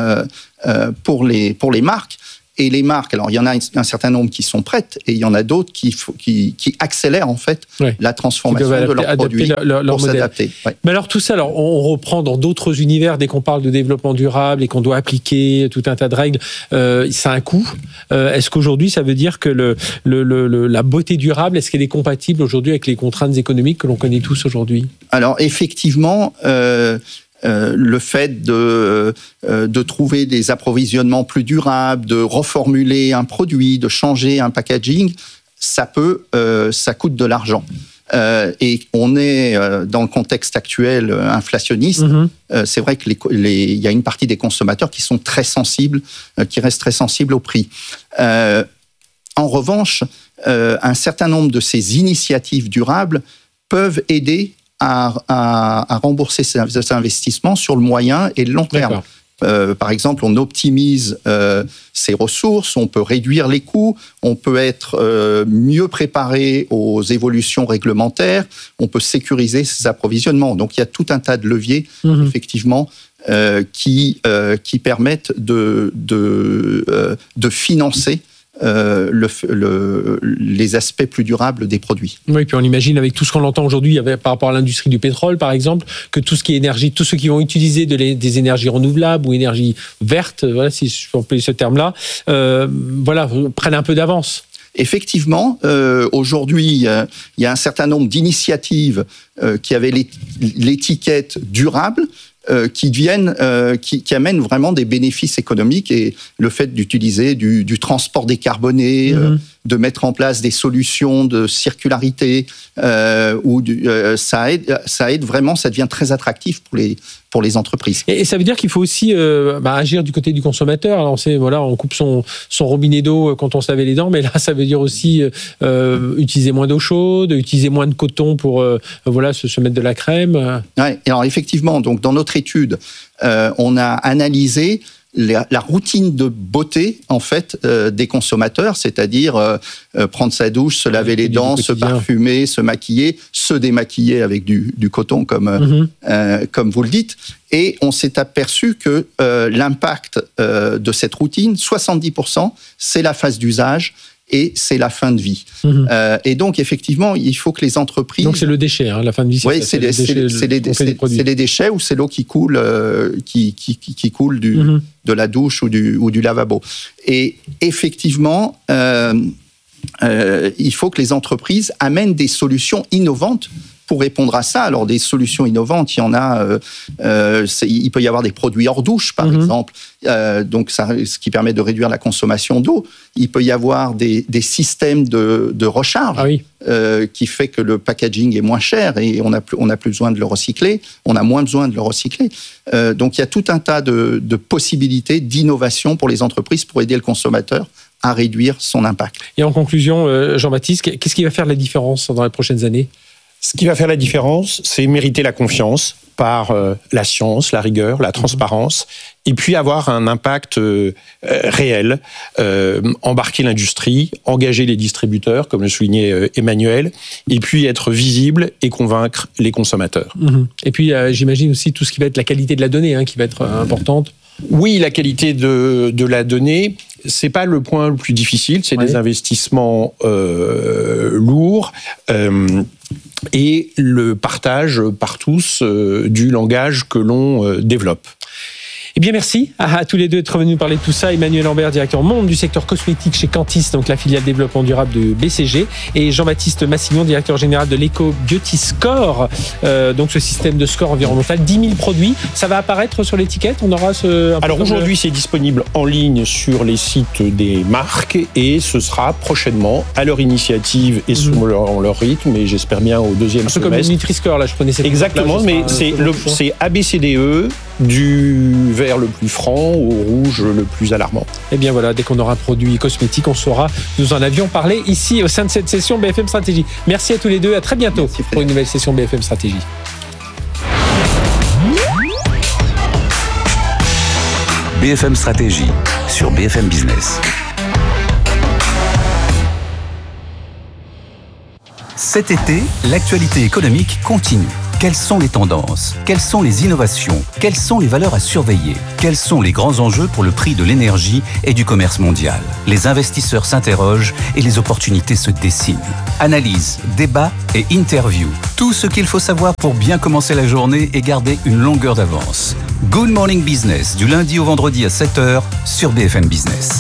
les marques. Et les marques, alors il y en a un certain nombre qui sont prêtes et il y en a d'autres qui accélèrent en fait la transformation de leurs produits pour s'adapter. Ouais. Mais alors tout ça, on reprend dans d'autres univers dès qu'on parle de développement durable et qu'on doit appliquer tout un tas de règles, ça a un coût. Est-ce qu'aujourd'hui ça veut dire que la beauté durable, est-ce qu'elle est compatible aujourd'hui avec les contraintes économiques que l'on connaît tous aujourd'hui ? Alors effectivement. Le fait de trouver des approvisionnements plus durables, de reformuler un produit, de changer un packaging, ça coûte de l'argent. Et on est dans le contexte actuel inflationniste. C'est vrai que il y a une partie des consommateurs qui sont très sensibles, qui restent très sensibles au prix. En revanche, un certain nombre de ces initiatives durables peuvent aider à rembourser ces investissements sur le moyen et le long terme. Par exemple, on optimise ses ressources, on peut réduire les coûts, on peut être mieux préparé aux évolutions réglementaires, on peut sécuriser ses approvisionnements. Donc, il y a tout un tas de leviers, effectivement, qui permettent de financer les aspects plus durables des produits. Oui, puis on imagine avec tout ce qu'on entend aujourd'hui par rapport à l'industrie du pétrole, par exemple, que tout ce qui est énergie, tous ceux qui vont utiliser des énergies renouvelables ou énergie verte, voilà, si je peux employer ce terme-là, prennent un peu d'avance. Effectivement, aujourd'hui, il y a un certain nombre d'initiatives qui avaient l'étiquette durable, qui amènent vraiment des bénéfices économiques, et le fait d'utiliser du transport décarboné, de mettre en place des solutions de circularité, ça aide vraiment, ça devient très attractif pour les entreprises. Et ça veut dire qu'il faut aussi agir du côté du consommateur. Alors on coupe son robinet d'eau quand on se lavait les dents, mais là ça veut dire aussi utiliser moins d'eau chaude, utiliser moins de coton pour se mettre de la crème. Ouais, alors effectivement, donc dans notre étude, on a analysé la routine de beauté en fait des consommateurs, c'est-à-dire prendre sa douche, se laver les dents, se parfumer, se maquiller, se démaquiller avec du coton comme vous le dites. Et on s'est aperçu que l'impact de cette routine, 70%, c'est la phase d'usage et c'est la fin de vie. Et donc, effectivement, il faut que les entreprises... Donc, c'est le déchet, la fin de vie. Oui, c'est les déchets ou c'est l'eau qui coule, qui coule de la douche ou du lavabo. Et effectivement, il faut que les entreprises amènent des solutions innovantes pour répondre à ça. Alors, des solutions innovantes, il y en a. Il peut y avoir des produits hors douche, par exemple, donc ce qui permet de réduire la consommation d'eau. Il peut y avoir des systèmes de recharge qui fait que le packaging est moins cher et on n'a plus besoin de le recycler. On a moins besoin de le recycler. Donc, il y a tout un tas de possibilités d'innovation pour les entreprises pour aider le consommateur à réduire son impact. Et en conclusion, Jean-Baptiste, qu'est-ce qui va faire la différence dans les prochaines années ? Ce qui va faire la différence, c'est mériter la confiance par la science, la rigueur, la transparence, et puis avoir un impact réel, embarquer l'industrie, engager les distributeurs, comme le soulignait Emmanuel, et puis être visible et convaincre les consommateurs. Et puis j'imagine aussi tout ce qui va être la qualité de la donnée, qui va être importante. Oui, la qualité de la donnée, c'est pas le point le plus difficile, c'est des investissements lourds et le partage par tous du langage que l'on développe. Eh bien, merci à tous les deux d'être venus nous parler de tout ça. Emmanuel Lambert, directeur monde du secteur cosmétique chez Cantis, donc la filiale développement durable de BCG, et Jean-Baptiste Massignon, directeur général de l'Eco Beauty Score, donc ce système de score environnemental. 10 000 produits. Ça va apparaître sur l'étiquette. On aura Alors aujourd'hui, c'est disponible en ligne sur les sites des marques et ce sera prochainement à leur initiative et selon leur rythme. Et j'espère bien au deuxième semestre. Un peu comme le Nutri-Score, là, je connaissais. Exactement, mais c'est ABCDE. Du vert le plus franc au rouge le plus alarmant. Et bien voilà, dès qu'on aura un produit cosmétique, on saura. Nous en avions parlé ici au sein de cette session BFM Stratégie. Merci à tous les deux, à très bientôt pour une nouvelle session BFM Stratégie. BFM Stratégie sur BFM Business. Cet été, l'actualité économique continue. Quelles sont les tendances? Quelles sont les innovations? Quelles sont les valeurs à surveiller? Quels sont les grands enjeux pour le prix de l'énergie et du commerce mondial? Les investisseurs s'interrogent et les opportunités se dessinent. Analyse, débat et interview. Tout ce qu'il faut savoir pour bien commencer la journée et garder une longueur d'avance. Good Morning Business, du lundi au vendredi à 7h sur BFM Business.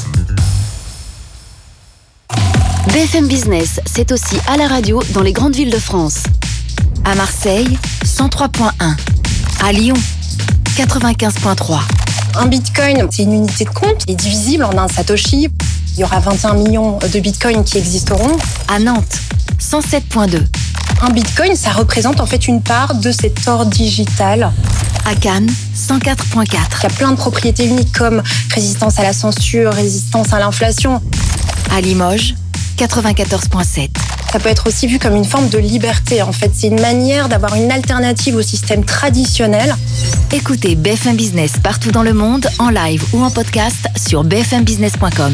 BFM Business, c'est aussi à la radio dans les grandes villes de France. À Marseille, 103.1. À Lyon, 95.3. Un bitcoin, c'est une unité de compte qui est divisible en un satoshi. Il y aura 21 millions de bitcoins qui existeront. À Nantes, 107.2. Un bitcoin, ça représente en fait une part de cet or digital. À Cannes, 104.4. Il y a plein de propriétés uniques comme résistance à la censure, résistance à l'inflation. À Limoges, 94.7. Ça peut être aussi vu comme une forme de liberté. En fait, c'est une manière d'avoir une alternative au système traditionnel. Écoutez BFM Business partout dans le monde, en live ou en podcast sur bfmbusiness.com.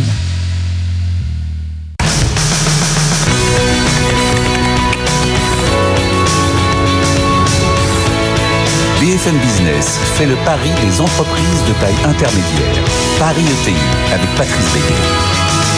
BFM Business fait le pari des entreprises de taille intermédiaire. Paris ETI avec Patrice Béguet.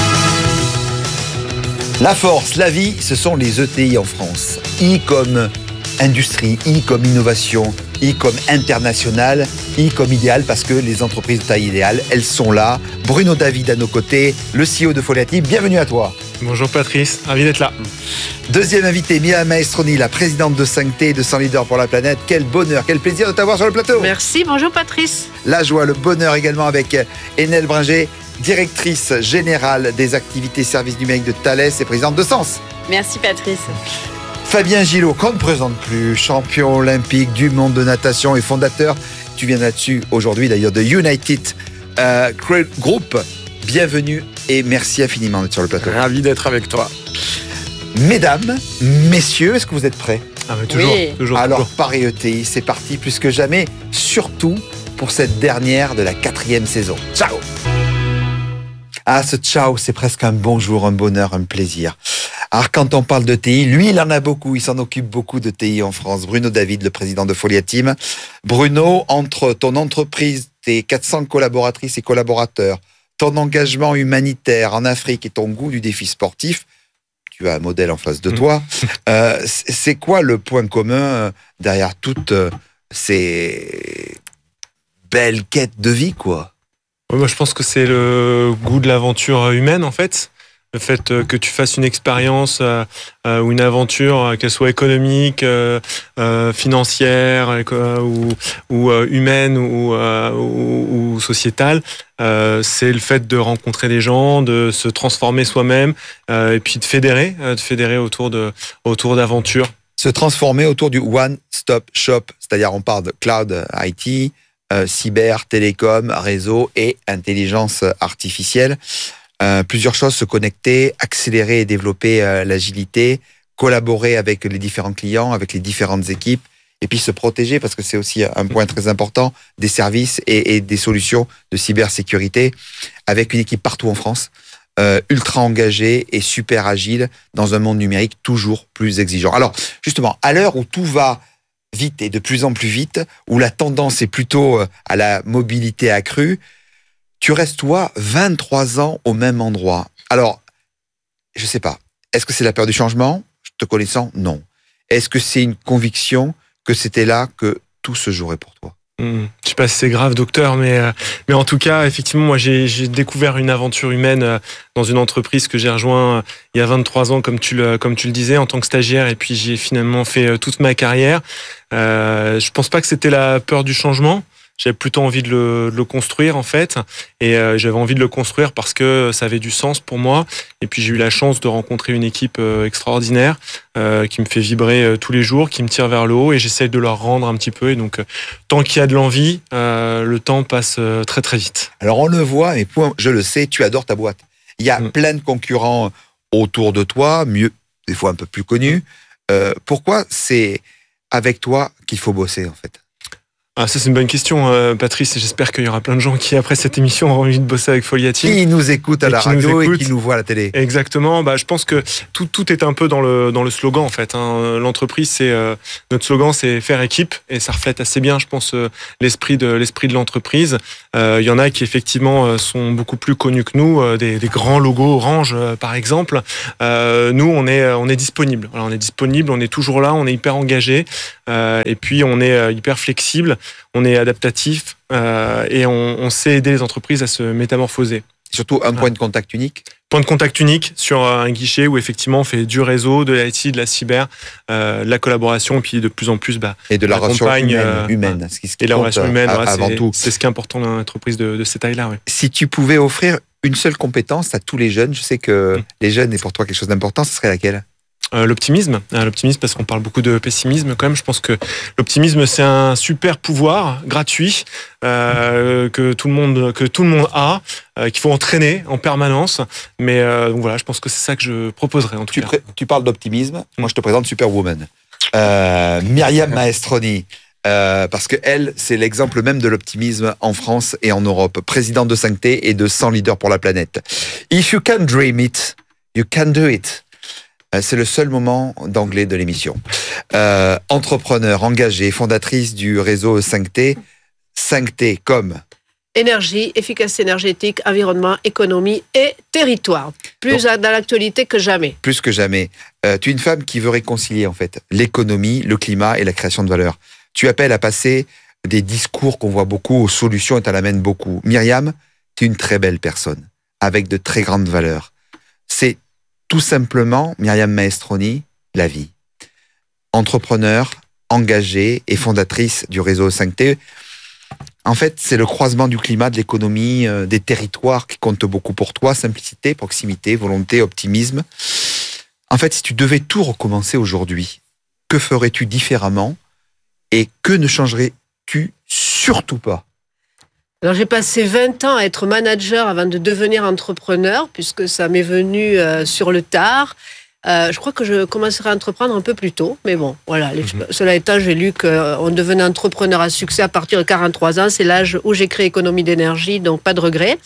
La force, la vie, ce sont les ETI en France. I comme industrie, I comme innovation, I comme international, I comme idéal, parce que les entreprises de taille idéale, elles sont là. Bruno David à nos côtés, le CEO de Foliati, bienvenue à toi. Bonjour Patrice, ravi d'être là. Deuxième invité, Mia Maestroni, la présidente de 5T, de 100 Leaders pour la planète. Quel bonheur, quel plaisir de t'avoir sur le plateau. Merci, bonjour Patrice. La joie, le bonheur également avec Enel Bringer, directrice générale des activités services numériques de Thales et présidente de Sens. Merci Patrice. Fabien Gillot, qu'on ne présente plus, champion olympique du monde de natation et fondateur, tu viens là-dessus aujourd'hui d'ailleurs, de United Group. Bienvenue et merci infiniment d'être sur le plateau. Ravi d'être avec toi. Mesdames, messieurs, est-ce que vous êtes prêts? Toujours, oui. toujours. Alors, Paris ETI, c'est parti plus que jamais, surtout pour cette dernière de la 4e saison. Ciao! Ah, ce ciao, c'est presque un bonjour, un bonheur, un plaisir. Alors, quand on parle de TI, lui, il en a beaucoup, il s'en occupe beaucoup de TI en France. Bruno David, le président de Foliati. Bruno, entre ton entreprise, tes 400 collaboratrices et collaborateurs, ton engagement humanitaire en Afrique et ton goût du défi sportif, tu as un modèle en face de toi. C'est quoi le point commun derrière toutes ces belles quêtes de vie, quoi? Moi, je pense que c'est le goût de l'aventure humaine, en fait. Le fait que tu fasses une expérience ou une aventure, qu'elle soit économique, financière ou humaine ou sociétale, c'est le fait de rencontrer des gens, de se transformer soi-même et puis de fédérer autour d'aventures. Se transformer autour du one-stop shop, c'est-à-dire on parle de cloud IT, cyber, télécom, réseau et intelligence artificielle. Plusieurs choses, se connecter, accélérer et développer l'agilité, collaborer avec les différents clients, avec les différentes équipes, et puis se protéger, parce que c'est aussi un point très important, des services et des solutions de cybersécurité, avec une équipe partout en France, ultra engagée et super agile dans un monde numérique toujours plus exigeant. Alors, justement, à l'heure où tout va vite et de plus en plus vite, où la tendance est plutôt à la mobilité accrue, tu restes, toi, 23 ans au même endroit. Alors, je sais pas, est-ce que c'est la peur du changement? Te connaissant, non. Est-ce que c'est une conviction que c'était là que tout se jouerait pour toi? Je sais pas si c'est grave, docteur, mais en tout cas, effectivement, moi, j'ai découvert une aventure humaine dans une entreprise que j'ai rejoint il y a 23 ans, comme tu le disais, en tant que stagiaire, et puis j'ai finalement fait toute ma carrière. Je pense pas que c'était la peur du changement. J'avais plutôt envie de le construire, en fait. Et j'avais envie de le construire parce que ça avait du sens pour moi. Et puis, j'ai eu la chance de rencontrer une équipe extraordinaire qui me fait vibrer tous les jours, qui me tire vers le haut. Et j'essaie de leur rendre un petit peu. Et donc, tant qu'il y a de l'envie, le temps passe très, très vite. Alors, on le voit, mais je le sais, tu adores ta boîte. Il y a plein de concurrents autour de toi, mieux, des fois un peu plus connus. Pourquoi c'est avec toi qu'il faut bosser, en fait ? Ah, ça c'est une bonne question, Patrice, et j'espère qu'il y aura plein de gens qui, après cette émission, auront envie de bosser avec Foliati. Qui nous écoutent à la radio et qui nous voient à la télé. Exactement. Je pense que tout est un peu dans le slogan, en fait. L'entreprise, notre slogan, c'est faire équipe, et ça reflète assez bien, je pense, l'esprit de l'entreprise. Il y en a qui, effectivement, sont beaucoup plus connus que nous, des grands logos Orange, par exemple. Nous, on est disponible. Alors, on est disponible, on est toujours là, on est hyper engagé, et puis on est hyper flexible. On est adaptatif et on sait aider les entreprises à se métamorphoser. Surtout un point de contact unique. Point de contact unique sur un guichet où effectivement on fait du réseau, de l'IT, de la cyber, de la collaboration, et puis de plus en plus et de la relation humaine. Et la relation humaine, avant tout. C'est ce qui est important dans une entreprise de cette taille-là. Ouais. Si tu pouvais offrir une seule compétence à tous les jeunes, je sais que les jeunes est pour toi quelque chose d'important, ce serait laquelle ? L'optimisme parce qu'on parle beaucoup de pessimisme quand même. Je pense que l'optimisme c'est un super pouvoir gratuit que tout le monde a, qu'il faut entraîner en permanence. Mais donc voilà, je pense que c'est ça que je proposerais en tout cas. Tu parles d'optimisme, moi je te présente Superwoman, Myriam Maestroni. Parce que elle, c'est l'exemple même de l'optimisme en France et en Europe. Présidente de 5T et de 100 leaders pour la planète. If you can dream it, you can do it. C'est le seul moment d'anglais de l'émission. Entrepreneur, engagée, fondatrice du réseau 5T. 5T comme énergie, efficacité énergétique, environnement, économie et territoire. Plus dans l'actualité que jamais. Plus que jamais. Tu es une femme qui veut réconcilier en fait l'économie, le climat et la création de valeur. Tu appelles à passer des discours qu'on voit beaucoup aux solutions et tu en amènes beaucoup. Myriam, tu es une très belle personne avec de très grandes valeurs. C'est tout simplement, Myriam Maestroni, la vie. Entrepreneur, engagée et fondatrice du réseau 5T. En fait, c'est le croisement du climat, de l'économie, des territoires qui comptent beaucoup pour toi. Simplicité, proximité, volonté, optimisme. En fait, si tu devais tout recommencer aujourd'hui, que ferais-tu différemment et que ne changerais-tu surtout pas ? Alors, j'ai passé 20 ans à être manager avant de devenir entrepreneur, puisque ça m'est venu sur le tard. Je crois que je commencerai à entreprendre un peu plus tôt, mais bon, voilà. Cela étant, j'ai lu qu'on devenait entrepreneur à succès à partir de 43 ans. C'est l'âge où j'ai créé Économie d'énergie, donc pas de regret.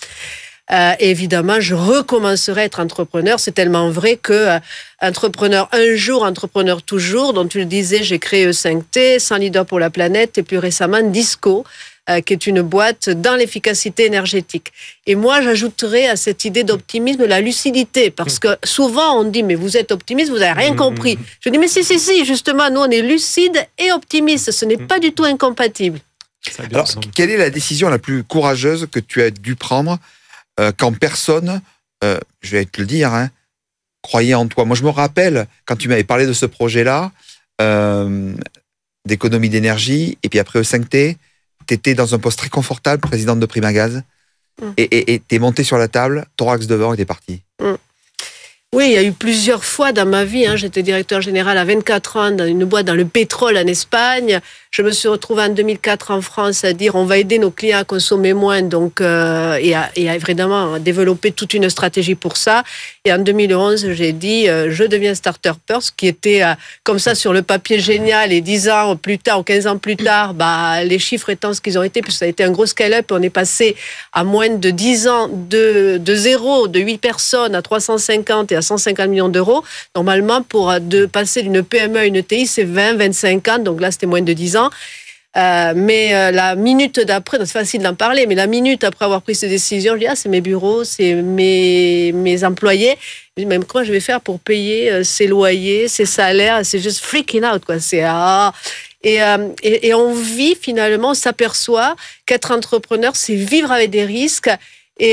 Et évidemment, je recommencerai à être entrepreneur. C'est tellement vrai que entrepreneur un jour, entrepreneur toujours. Dont tu le disais, j'ai créé E5T, 100 leaders pour la planète, et plus récemment Disco, qui est une boîte dans l'efficacité énergétique. Et moi, j'ajouterais à cette idée d'optimisme la lucidité, parce que souvent on dit mais vous êtes optimiste, vous n'avez rien compris. Je dis mais si, justement, nous on est lucide et optimiste, ce n'est pas du tout incompatible. Alors, quelle est la décision la plus courageuse que tu as dû prendre quand personne, je vais te le dire, croyait en toi? Moi, je me rappelle quand tu m'avais parlé de ce projet-là, d'économie d'énergie, et puis après E5T, tu étais dans un poste très confortable, présidente de Primagaz, et tu es montée sur la table, thorax devant, et tu es partie. Oui, il y a eu plusieurs fois dans ma vie. J'étais directeur général à 24 ans dans une boîte dans le pétrole en Espagne. Je me suis retrouvée en 2004 en France à dire on va aider nos clients à consommer moins, donc et à vraiment développer toute une stratégie pour ça. Et en 2011, j'ai dit je deviens starter-per, ce qui était comme ça sur le papier génial. Et 10 ans plus tard, ou 15 ans plus tard, les chiffres étant ce qu'ils ont été, puisque ça a été un gros scale-up. On est passé à moins de 10 ans de zéro, de 8 personnes à 350 et à 150 millions d'euros. Normalement, pour passer d'une PME à une ETI, c'est 20-25 ans. Donc là, c'était moins de 10 ans. Mais la minute d'après, c'est facile d'en parler, mais la minute après avoir pris ces décisions, je dis c'est mes bureaux, c'est mes employés. Je dis même comment je vais faire pour payer ces loyers, ces salaires, c'est juste freaking out quoi. Et on vit finalement, on s'aperçoit qu'être entrepreneur, c'est vivre avec des risques et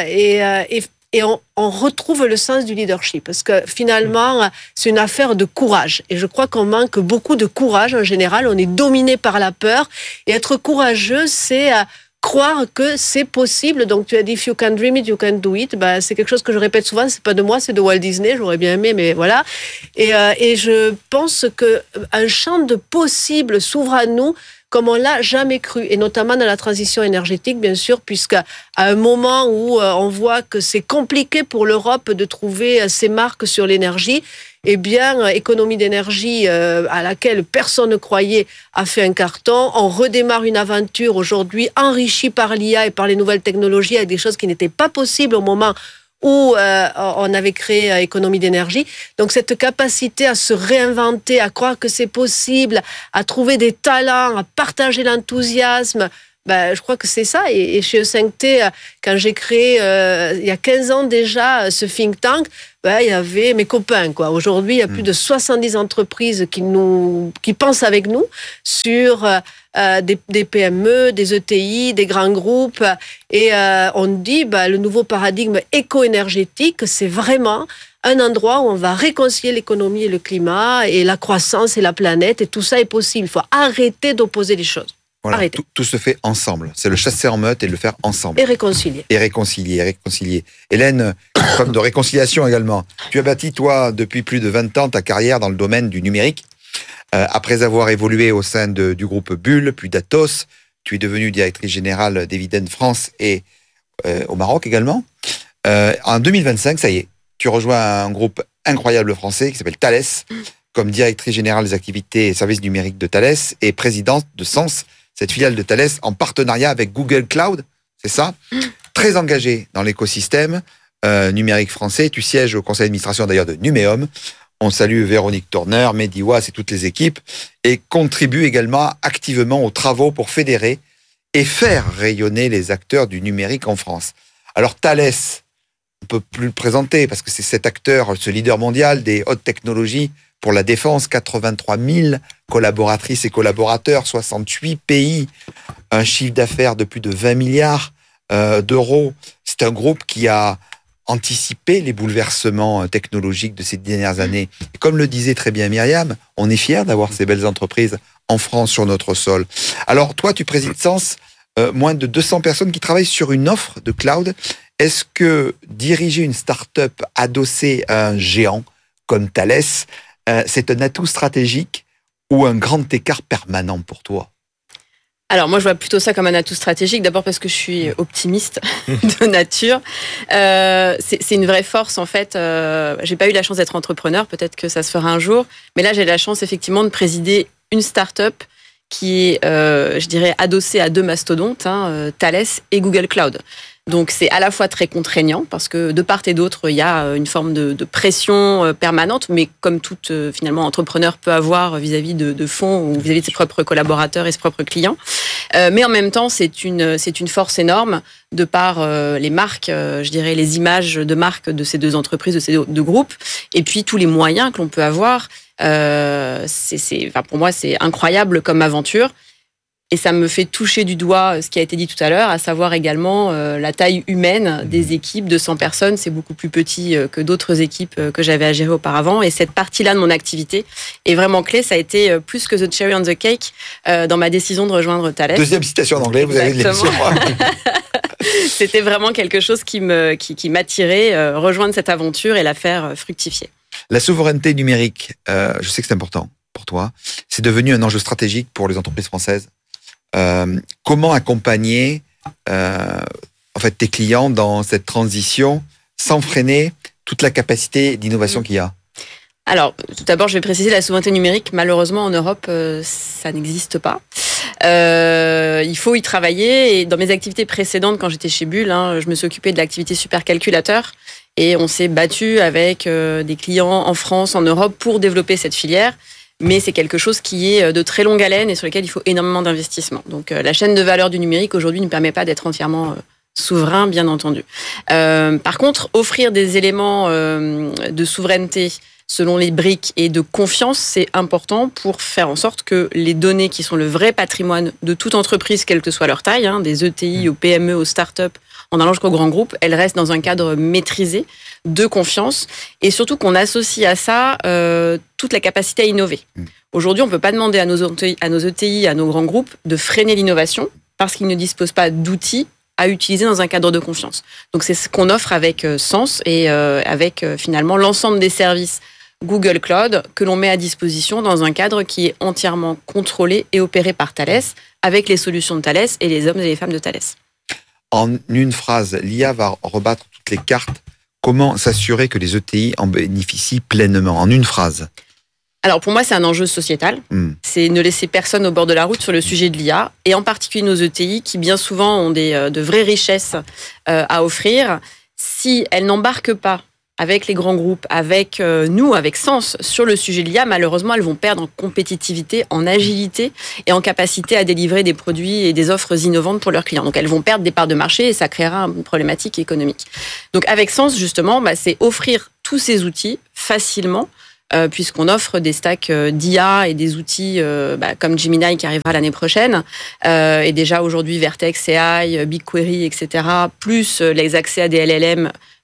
on retrouve le sens du leadership. Parce que finalement, c'est une affaire de courage. Et je crois qu'on manque beaucoup de courage en général. On est dominé par la peur. Et être courageux, c'est croire que c'est possible. Donc tu as dit if you can dream it, you can do it. Ben, c'est quelque chose que je répète souvent. C'est pas de moi, c'est de Walt Disney. J'aurais bien aimé, mais voilà. Et je pense que un champ de possibles s'ouvre à nous comme on l'a jamais cru, et notamment dans la transition énergétique, bien sûr, puisqu'à un moment où on voit que c'est compliqué pour l'Europe de trouver ses marques sur l'énergie, eh bien, économie d'énergie à laquelle personne ne croyait a fait un carton. On redémarre une aventure aujourd'hui enrichie par l'IA et par les nouvelles technologies avec des choses qui n'étaient pas possibles au moment où on avait créé économie d'énergie. Donc cette capacité à se réinventer, à croire que c'est possible, à trouver des talents, à partager l'enthousiasme, je crois que c'est ça. Et chez E5T, quand j'ai créé il y a 15 ans déjà ce think tank, il y avait mes copains, quoi. Aujourd'hui, il y a plus de 70 entreprises qui pensent avec nous sur des PME, des ETI, des grands groupes. Et on dit, le nouveau paradigme éco-énergétique, c'est vraiment un endroit où on va réconcilier l'économie et le climat, et la croissance et la planète, et tout ça est possible. Il faut arrêter d'opposer les choses. Voilà, tout se fait ensemble. C'est le chasser en meute et le faire ensemble. Et réconcilier. Hélène, preuve de réconciliation également. Tu as bâti, toi, depuis plus de 20 ans, ta carrière dans le domaine du numérique. Après avoir évolué au sein du groupe Bull, puis d'Atos, tu es devenue directrice générale d'Eviden France et au Maroc également. En 2025, ça y est, tu rejoins un groupe incroyable français qui s'appelle Thales, comme directrice générale des activités et services numériques de Thales et présidente de Sens, cette filiale de Thales, en partenariat avec Google Cloud, c'est ça? Très engagée dans l'écosystème numérique français. Tu sièges au conseil d'administration d'ailleurs de Numéum. On salue Véronique Tourner, Mehdi Ouaz et toutes les équipes, et contribue également activement aux travaux pour fédérer et faire rayonner les acteurs du numérique en France. Alors Thales, on peut plus le présenter parce que c'est cet acteur, ce leader mondial des hautes technologies pour la défense, 83 000 collaboratrices et collaborateurs, 68 pays, un chiffre d'affaires de plus de 20 milliards d'euros. C'est un groupe qui a anticipé les bouleversements technologiques de ces dernières années. Et comme le disait très bien Myriam, on est fiers d'avoir ces belles entreprises en France sur notre sol. Alors toi, tu présides Sens, moins de 200 personnes qui travaillent sur une offre de cloud. Est-ce que diriger une start-up adossée à un géant comme Thales, c'est un atout stratégique ou un grand écart permanent pour toi? Alors moi je vois plutôt ça comme un atout stratégique, d'abord parce que je suis optimiste de nature. C'est une vraie force en fait. J'ai pas eu la chance d'être entrepreneur, peut-être que ça se fera un jour, mais là j'ai la chance effectivement de présider une start-up qui est, je dirais, adossée à deux mastodontes, Thales et Google Cloud. Donc c'est à la fois très contraignant parce que de part et d'autre il y a une forme de pression permanente, mais comme tout finalement entrepreneur peut avoir vis-à-vis de fonds ou vis-à-vis de ses propres collaborateurs et ses propres clients. Mais en même temps c'est une force énorme de par les marques, je dirais les images de marque de ces deux entreprises, de ces deux groupes, et puis tous les moyens que l'on peut avoir. Pour moi c'est incroyable comme aventure. Et ça me fait toucher du doigt ce qui a été dit tout à l'heure, à savoir également la taille humaine des équipes. 200 personnes, c'est beaucoup plus petit que d'autres équipes que j'avais à gérer auparavant. Et cette partie-là de mon activité est vraiment clé. Ça a été plus que the cherry on the cake dans ma décision de rejoindre Thales. Deuxième citation en anglais, vous avez de l'émission. C'était vraiment quelque chose qui m'attirait, rejoindre cette aventure et la faire fructifier. La souveraineté numérique, je sais que c'est important pour toi. C'est devenu un enjeu stratégique pour les entreprises françaises. Comment accompagner tes clients dans cette transition sans freiner toute la capacité d'innovation qu'il y a? Alors, tout d'abord, je vais préciser, la souveraineté numérique, malheureusement, en Europe, ça n'existe pas. Il faut y travailler. Et dans mes activités précédentes, quand j'étais chez Bull, je me suis occupée de l'activité supercalculateur. Et on s'est battu avec des clients en France, en Europe, pour développer cette filière. Mais c'est quelque chose qui est de très longue haleine et sur lequel il faut énormément d'investissement. Donc la chaîne de valeur du numérique aujourd'hui ne permet pas d'être entièrement souverain, bien entendu. Par contre, offrir des éléments de souveraineté selon les briques et de confiance, c'est important pour faire en sorte que les données qui sont le vrai patrimoine de toute entreprise, quelle que soit leur taille, des ETI aux PME, aux startups, en allant jusqu'aux grands groupes, elles restent dans un cadre maîtrisé, de confiance, et surtout qu'on associe à ça toute la capacité à innover. Aujourd'hui, on ne peut pas demander à nos ETI, à nos grands groupes, de freiner l'innovation parce qu'ils ne disposent pas d'outils à utiliser dans un cadre de confiance. Donc c'est ce qu'on offre avec Sens et avec finalement l'ensemble des services Google Cloud que l'on met à disposition dans un cadre qui est entièrement contrôlé et opéré par Thales, avec les solutions de Thales et les hommes et les femmes de Thales. En une phrase, l'IA va rebattre toutes les cartes. Comment s'assurer que les ETI en bénéficient pleinement? En une phrase. Alors pour moi, c'est un enjeu sociétal. C'est ne laisser personne au bord de la route sur le sujet de l'IA, et en particulier nos ETI qui bien souvent ont de vraies richesses à offrir. Si elles n'embarquent pas avec les grands groupes, avec nous, avec Sens, sur le sujet de l'IA, malheureusement, elles vont perdre en compétitivité, en agilité et en capacité à délivrer des produits et des offres innovantes pour leurs clients. Donc, elles vont perdre des parts de marché et ça créera une problématique économique. Donc, avec Sens, justement, c'est offrir tous ces outils facilement, puisqu'on offre des stacks d'IA et des outils comme Gemini qui arrivera l'année prochaine, et déjà aujourd'hui Vertex AI, BigQuery, etc., plus les accès à des LLM